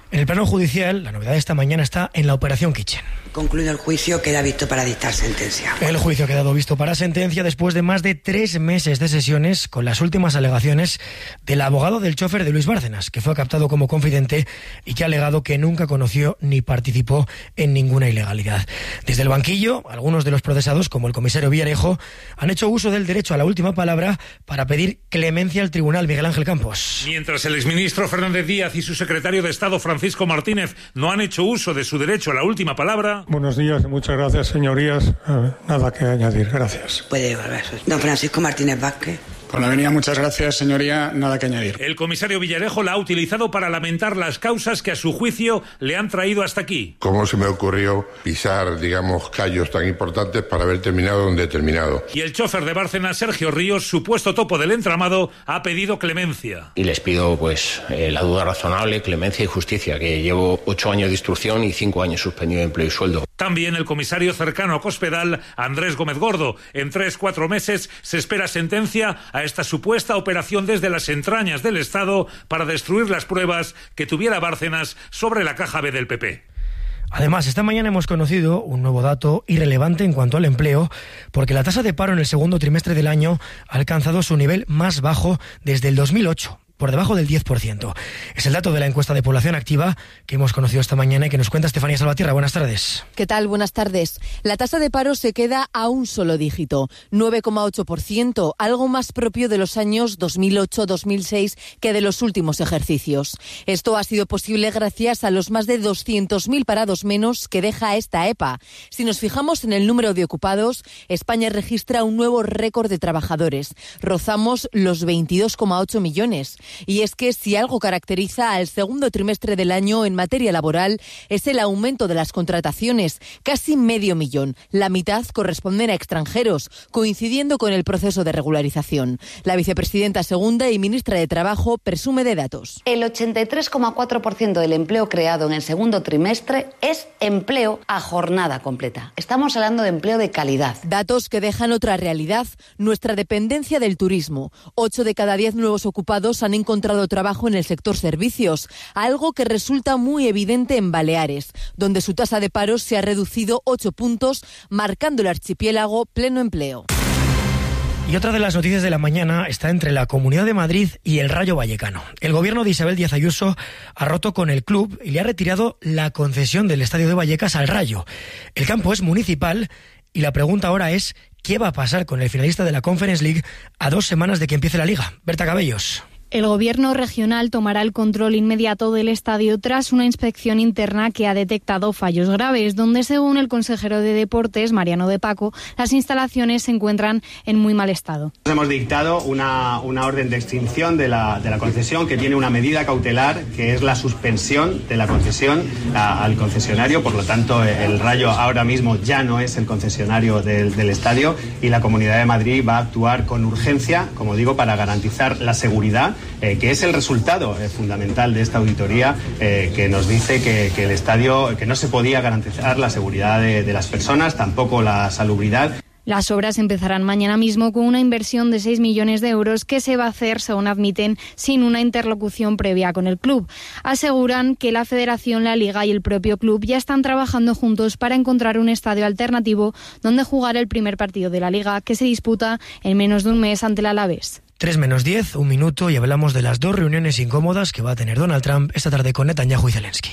En el plano judicial, la novedad de esta mañana está en la Operación Kitchen. Concluido el juicio, queda visto para dictar sentencia. El juicio ha quedado visto para sentencia después de más de tres meses de sesiones con las últimas alegaciones del abogado del chofer de Luis Bárcenas, que fue captado como confidente y que ha alegado que nunca conoció ni participó en ninguna ilegalidad. Desde el banquillo, algunos de los procesados, como el comisario Villarejo, han hecho uso del derecho a la última palabra para pedir clemencia al tribunal. Miguel Ángel Campos. Mientras el exministro Fernández Díaz y su secretario de Estado Francisco Martínez no han hecho uso de su derecho a la última palabra. Buenos días y muchas gracias, señorías. Eh, nada que añadir, gracias. Puede volver. Don Francisco Martínez Vázquez. Por la venida, muchas gracias, señoría. Nada que añadir. El comisario Villarejo la ha utilizado para lamentar las causas que a su juicio le han traído hasta aquí. ¿Cómo se me ocurrió pisar, digamos, callos tan importantes para haber terminado donde he terminado? Y el chofer de Bárcenas, Sergio Ríos, supuesto topo del entramado, ha pedido clemencia. Y les pido, pues, eh, la duda razonable, clemencia y justicia, que llevo ocho años de instrucción y cinco años suspendido de empleo y sueldo. También el comisario cercano a Cospedal, Andrés Gómez Gordo. En tres, cuatro meses se espera sentencia a esta supuesta operación desde las entrañas del Estado para destruir las pruebas que tuviera Bárcenas sobre la caja B del P P. Además, esta mañana hemos conocido un nuevo dato irrelevante en cuanto al empleo, porque la tasa de paro en el segundo trimestre del año ha alcanzado su nivel más bajo desde el dos mil ocho. Por debajo del diez por ciento. Es el dato de la encuesta de población activa que hemos conocido esta mañana y que nos cuenta Estefanía Salvatierra. Buenas tardes. ¿Qué tal? Buenas tardes. La tasa de paro se queda a un solo dígito, nueve coma ocho por ciento, algo más propio de los años dos mil ocho dos mil seis que de los últimos ejercicios. Esto ha sido posible gracias a los más de doscientos mil parados menos que deja esta E P A. Si nos fijamos en el número de ocupados, España registra un nuevo récord de trabajadores. Rozamos los veintidós coma ocho millones. Y es que si algo caracteriza al segundo trimestre del año en materia laboral es el aumento de las contrataciones, casi medio millón. La mitad corresponden a extranjeros, coincidiendo con el proceso de regularización. La vicepresidenta segunda y ministra de Trabajo presume de datos. El ochenta y tres coma cuatro por ciento del empleo creado en el segundo trimestre es empleo a jornada completa. Estamos hablando de empleo de calidad. Datos que dejan otra realidad, nuestra dependencia del turismo. Ocho de cada diez nuevos ocupados han encontrado trabajo en el sector servicios, algo que resulta muy evidente en Baleares, donde su tasa de paro se ha reducido ocho puntos, marcando el archipiélago pleno empleo. Y otra de las noticias de la mañana está entre la Comunidad de Madrid y el Rayo Vallecano. El gobierno de Isabel Díaz Ayuso ha roto con el club y le ha retirado la concesión del estadio de Vallecas al Rayo. El campo es municipal y la pregunta ahora es ¿qué va a pasar con el finalista de la Conference League a dos semanas de que empiece la Liga? Berta Cabellos. El gobierno regional tomará el control inmediato del estadio tras una inspección interna que ha detectado fallos graves, donde, según el consejero de Deportes, Mariano de Paco, las instalaciones se encuentran en muy mal estado. Hemos dictado una, una orden de extinción de la, de la concesión que tiene una medida cautelar, que es la suspensión de la concesión a, al concesionario. Por lo tanto, el Rayo ahora mismo ya no es el concesionario del, del estadio y la Comunidad de Madrid va a actuar con urgencia, como digo, para garantizar la seguridad, Eh, que es el resultado eh, fundamental de esta auditoría eh, que nos dice que, que el estadio, que no se podía garantizar la seguridad de, de las personas, tampoco la salubridad. Las obras empezarán mañana mismo con una inversión de seis millones de euros que se va a hacer, según admiten, sin una interlocución previa con el club. Aseguran que la Federación, la Liga y el propio club ya están trabajando juntos para encontrar un estadio alternativo donde jugar el primer partido de la Liga, que se disputa en menos de un mes ante el Alavés. tres menos diez, un minuto, y hablamos de las dos reuniones incómodas que va a tener Donald Trump esta tarde con Netanyahu y Zelensky.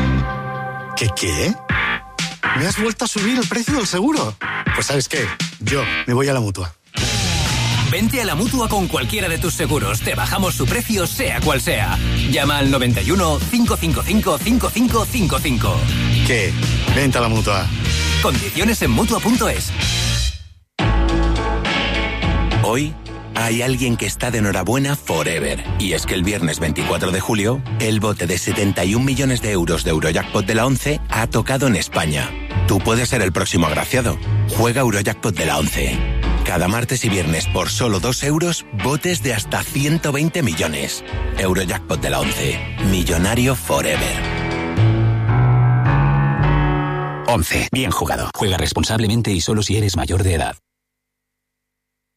¿Qué qué? ¿Me has vuelto a subir el precio del seguro? Pues ¿sabes qué? Yo me voy a la Mutua. Vente a la Mutua con cualquiera de tus seguros. Te bajamos su precio, sea cual sea. Llama al noventa y uno, cinco cinco cinco, cinco cinco cinco cinco. ¿Qué? Vente a la Mutua. Condiciones en Mutua punto es. Hoy hay alguien que está de enhorabuena forever. Y es que el viernes veinticuatro de julio, el bote de setenta y un millones de euros de Eurojackpot de la ONCE ha tocado en España. Tú puedes ser el próximo agraciado. Juega Eurojackpot de la ONCE. Cada martes y viernes por solo dos euros, botes de hasta ciento veinte millones. Eurojackpot de la ONCE. Millonario forever. ONCE. Bien jugado. Juega responsablemente y solo si eres mayor de edad.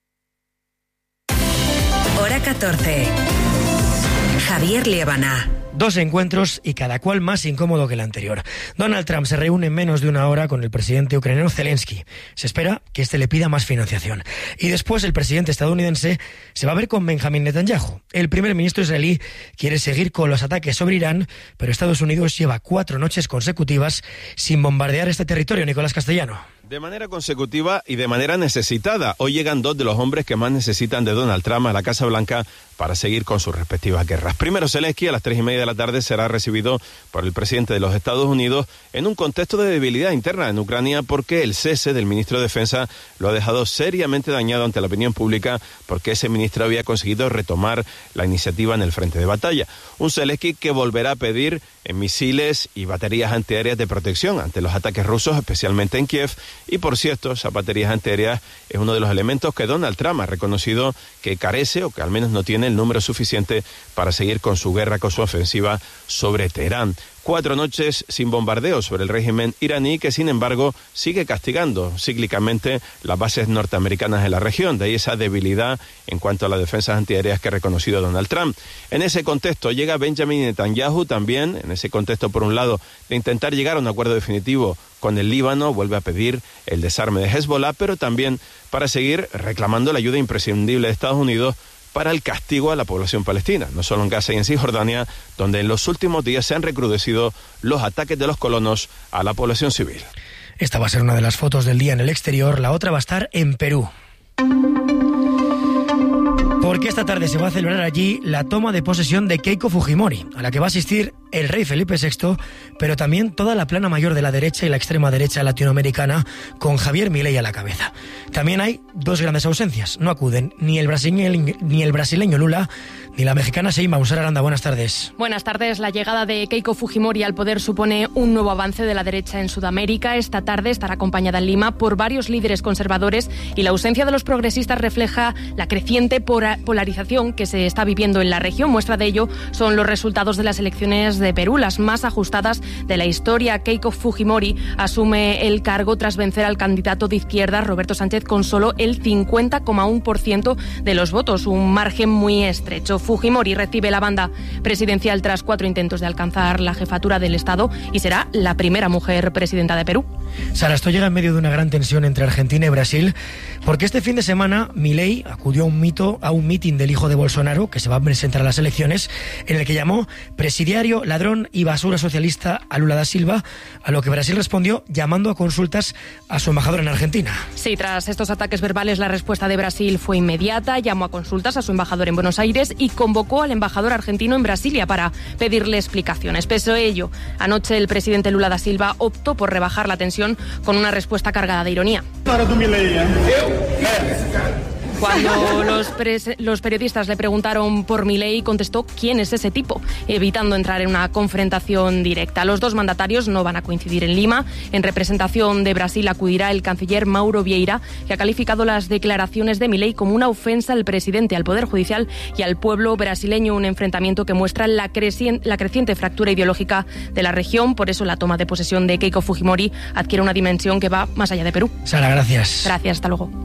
Hora catorce. Javier Liébana. Dos encuentros y cada cual más incómodo que el anterior. Donald Trump se reúne en menos de una hora con el presidente ucraniano Zelensky. Se espera que este le pida más financiación. Y después el presidente estadounidense se va a ver con Benjamin Netanyahu. El primer ministro israelí quiere seguir con los ataques sobre Irán, pero Estados Unidos lleva cuatro noches consecutivas sin bombardear este territorio. Nicolás Castellano. De manera consecutiva y de manera necesitada. Hoy llegan dos de los hombres que más necesitan de Donald Trump a la Casa Blanca para seguir con sus respectivas guerras. Primero, Zelensky a las tres y media de la tarde será recibido por el presidente de los Estados Unidos en un contexto de debilidad interna en Ucrania porque el cese del ministro de Defensa lo ha dejado seriamente dañado ante la opinión pública porque ese ministro había conseguido retomar la iniciativa en el frente de batalla. Un Zelensky que volverá a pedir misiles y baterías antiaéreas de protección ante los ataques rusos, especialmente en Kiev. Y por cierto, esas baterías antiaéreas es uno de los elementos que Donald Trump ha reconocido que carece o que al menos no tiene el número suficiente para seguir con su guerra, con su ofensiva sobre Teherán. Cuatro noches sin bombardeo sobre el régimen iraní que, sin embargo, sigue castigando cíclicamente las bases norteamericanas en la región. De ahí esa debilidad en cuanto a las defensas antiaéreas que ha reconocido Donald Trump. En ese contexto llega Benjamin Netanyahu también, en ese contexto, por un lado, de intentar llegar a un acuerdo definitivo con el Líbano, vuelve a pedir el desarme de Hezbollah, pero también para seguir reclamando la ayuda imprescindible de Estados Unidos para el castigo a la población palestina, no solo en Gaza y en Cisjordania, donde en los últimos días se han recrudecido los ataques de los colonos a la población civil. Esta va a ser una de las fotos del día en el exterior, la otra va a estar en Perú. Porque esta tarde se va a celebrar allí la toma de posesión de Keiko Fujimori, a la que va a asistir el rey Felipe sexto, pero también toda la plana mayor de la derecha y la extrema derecha latinoamericana, con Javier Milei a la cabeza. También hay dos grandes ausencias. No acuden ni el brasileño, ni el brasileño Lula, ni la mexicana Sheinbaum. Sara Aranda, buenas tardes. Buenas tardes. La llegada de Keiko Fujimori al poder supone un nuevo avance de la derecha en Sudamérica. Esta tarde estará acompañada en Lima por varios líderes conservadores y la ausencia de los progresistas refleja la creciente polarización que se está viviendo en la región. Muestra de ello son los resultados de las elecciones de Perú, las más ajustadas de la historia. Keiko Fujimori asume el cargo tras vencer al candidato de izquierda Roberto Sánchez con solo el cincuenta coma uno por ciento de los votos, un margen muy estrecho. Fujimori recibe la banda presidencial tras cuatro intentos de alcanzar la jefatura del Estado y será la primera mujer presidenta de Perú. Sara, esto llega en medio de una gran tensión entre Argentina y Brasil, porque este fin de semana Milei acudió a un mito, a un mitin del hijo de Bolsonaro, que se va a presentar a las elecciones, en el que llamó presidiario, ladrón y basura socialista a Lula da Silva, a lo que Brasil respondió llamando a consultas a su embajador en Argentina. Sí, tras estos ataques verbales la respuesta de Brasil fue inmediata, llamó a consultas a su embajador en Buenos Aires y convocó al embajador argentino en Brasilia para pedirle explicaciones. Pese a ello, anoche el presidente Lula da Silva optó por rebajar la tensión con una respuesta cargada de ironía. Cuando los, pres- los periodistas le preguntaron por Milei, contestó quién es ese tipo, evitando entrar en una confrontación directa. Los dos mandatarios no van a coincidir en Lima. En representación de Brasil acudirá el canciller Mauro Vieira, que ha calificado las declaraciones de Milei como una ofensa al presidente, al Poder Judicial y al pueblo brasileño, un enfrentamiento que muestra la, creci- la creciente fractura ideológica de la región. Por eso la toma de posesión de Keiko Fujimori adquiere una dimensión que va más allá de Perú. Sara, gracias. Gracias, hasta luego.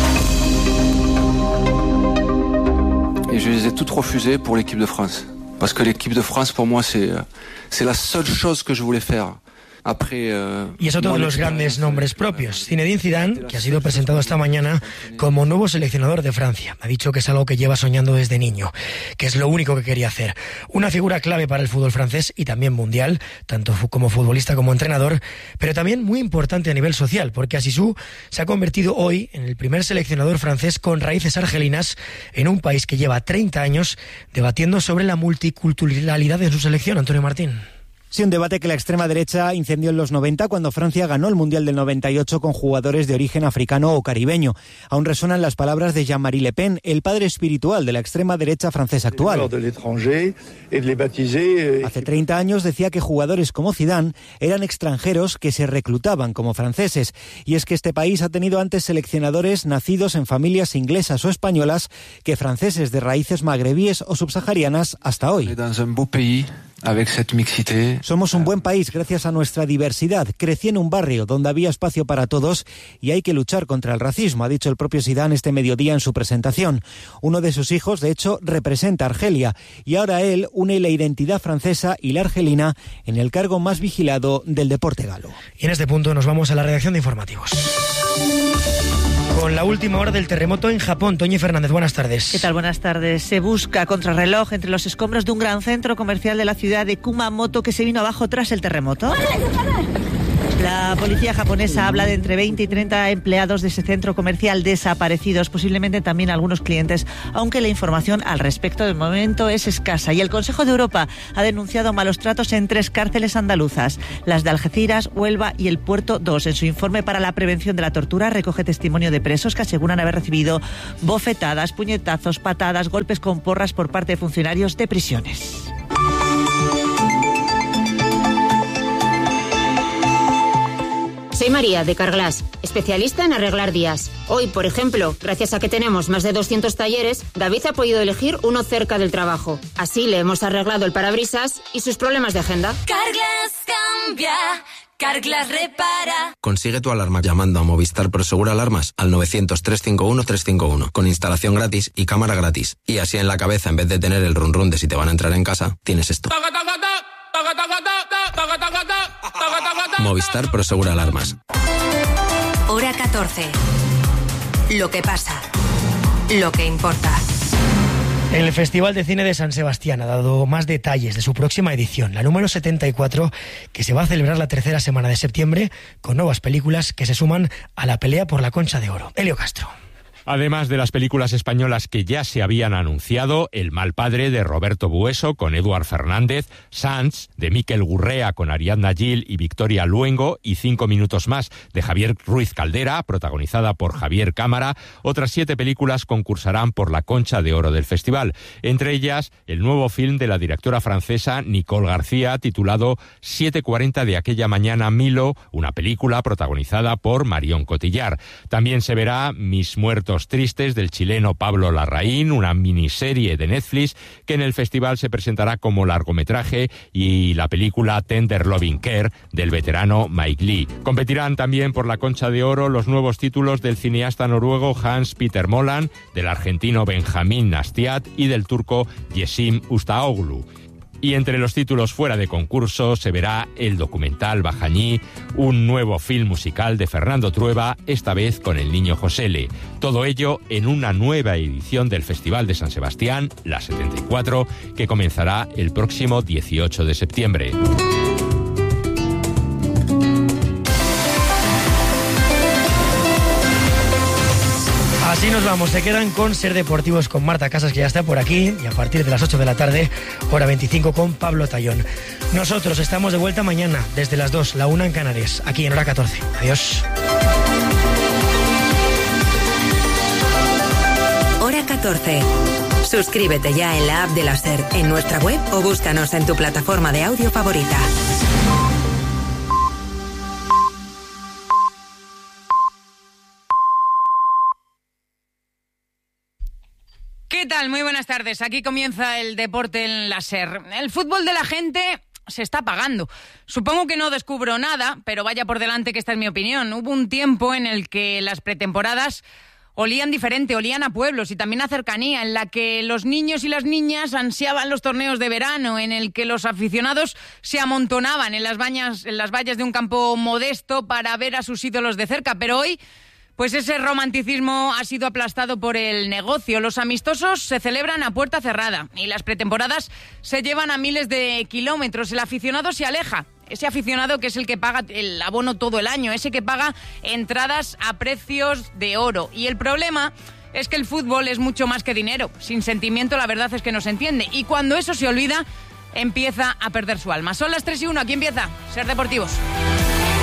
Et je les ai toutes refusées pour l'équipe de France. Parce que l'équipe de France, pour moi, c'est, c'est la seule chose que je voulais faire. Après, uh, y es otro de los grandes nombres propios. Zinedine Zidane, que ha sido presentado esta mañana como nuevo seleccionador de Francia. Ha dicho que es algo que lleva soñando desde niño, que es lo único que quería hacer. Una figura clave para el fútbol francés y también mundial, tanto como futbolista como entrenador, pero también muy importante a nivel social, porque Asisou se ha convertido hoy en el primer seleccionador francés con raíces argelinas en un país que lleva treinta años debatiendo sobre la multiculturalidad de su selección. Antonio Martín. Sí, un debate que la extrema derecha incendió en los noventa cuando Francia ganó el Mundial del noventa y ocho con jugadores de origen africano o caribeño. Aún resuenan las palabras de Jean-Marie Le Pen, el padre espiritual de la extrema derecha francesa actual. Hace treinta años decía que jugadores como Zidane eran extranjeros que se reclutaban como franceses. Y es que este país ha tenido antes seleccionadores nacidos en familias inglesas o españolas que franceses de raíces magrebíes o subsaharianas hasta hoy. avec cette mixité. Somos un buen país gracias a nuestra diversidad. Crecí en un barrio donde había espacio para todos y hay que luchar contra el racismo, ha dicho el propio Zidane este mediodía en su presentación. Uno de sus hijos, de hecho, representa a Argelia y ahora él une la identidad francesa y la argelina en el cargo más vigilado del deporte galo. Y en este punto nos vamos a la redacción de informativos. Con la última hora del terremoto en Japón. Toñi Fernández, buenas tardes. ¿Qué tal? Buenas tardes. Se busca contrarreloj entre los escombros de un gran centro comercial de la ciudad de Kumamoto que se vino abajo tras el terremoto. La policía japonesa habla de entre veinte y treinta empleados de ese centro comercial desaparecidos, posiblemente también algunos clientes, aunque la información al respecto de momento es escasa. Y el Consejo de Europa ha denunciado malos tratos en tres cárceles andaluzas, las de Algeciras, Huelva y el Puerto dos. En su informe para la prevención de la tortura recoge testimonio de presos que aseguran haber recibido bofetadas, puñetazos, patadas, golpes con porras por parte de funcionarios de prisiones. Soy María, de Carglass, especialista en arreglar vías. Hoy, por ejemplo, gracias a que tenemos más de doscientos talleres, David ha podido elegir uno cerca del trabajo. Así le hemos arreglado el parabrisas y sus problemas de agenda. Carglass cambia, Carglass repara. Consigue tu alarma llamando a Movistar Prosegur Alarmas al novecientos, trescientos cincuenta y uno, trescientos cincuenta y uno, con instalación gratis y cámara gratis. Y así en la cabeza, en vez de tener el run run de si te van a entrar en casa, tienes esto. Movistar Prosegur Alarmas. Hora catorce. Lo que pasa. Lo que importa. El Festival de Cine de San Sebastián ha dado más detalles de su próxima edición, la número setenta y cuatro, que se va a celebrar la tercera semana de septiembre, con nuevas películas que se suman a la pelea por la Concha de Oro. Elio Castro. Además de las películas españolas que ya se habían anunciado, El mal padre de Roberto Bueso con Eduard Fernández, Sants de Miquel Gurrea con Ariadna Gil y Victoria Luengo y Cinco minutos más de Javier Ruiz Caldera, protagonizada por Javier Cámara, otras siete películas concursarán por la Concha de Oro del festival. Entre ellas, el nuevo film de la directora francesa Nicole García titulado siete cuarenta de aquella mañana Milo, una película protagonizada por Marion Cotillard. También se verá Mis muertos tristes del chileno Pablo Larraín, una miniserie de Netflix que en el festival se presentará como largometraje, y la película Tender Loving Care del veterano Mike Lee. Competirán también por la Concha de Oro los nuevos títulos del cineasta noruego Hans Peter Moland, del argentino Benjamín Nastiat y del turco Yeşim Ustaoglu. Y entre los títulos fuera de concurso se verá el documental Bajañí, un nuevo film musical de Fernando Trueba, esta vez con el niño Josele. Todo ello en una nueva edición del Festival de San Sebastián, la setenta y cuatro, que comenzará el próximo dieciocho de septiembre. Así nos vamos, se quedan con Ser Deportivos con Marta Casas, que ya está por aquí, y a partir de las ocho de la tarde, hora veinticinco, con Pablo Tallón. Nosotros estamos de vuelta mañana, desde las dos, la una en Canarias, aquí en Hora catorce. Adiós. Hora catorce. Suscríbete ya en la app de la SER, en nuestra web o búscanos en tu plataforma de audio favorita. ¿Qué tal? Muy buenas tardes. Aquí comienza el deporte en la SER. El fútbol de la gente se está apagando. Supongo que no descubro nada, pero vaya por delante que esta es mi opinión. Hubo un tiempo en el que las pretemporadas olían diferente, olían a pueblos y también a cercanía, en la que los niños y las niñas ansiaban los torneos de verano, en el que los aficionados se amontonaban en las bañas, en las vallas de un campo modesto para ver a sus ídolos de cerca. Pero hoy, pues ese romanticismo ha sido aplastado por el negocio. Los amistosos se celebran a puerta cerrada y las pretemporadas se llevan a miles de kilómetros. El aficionado se aleja. Ese aficionado que es el que paga el abono todo el año, ese que paga entradas a precios de oro. Y el problema es que el fútbol es mucho más que dinero. Sin sentimiento, la verdad es que no se entiende. Y cuando eso se olvida, empieza a perder su alma. Son las tres y uno, aquí empieza Ser Deportivos.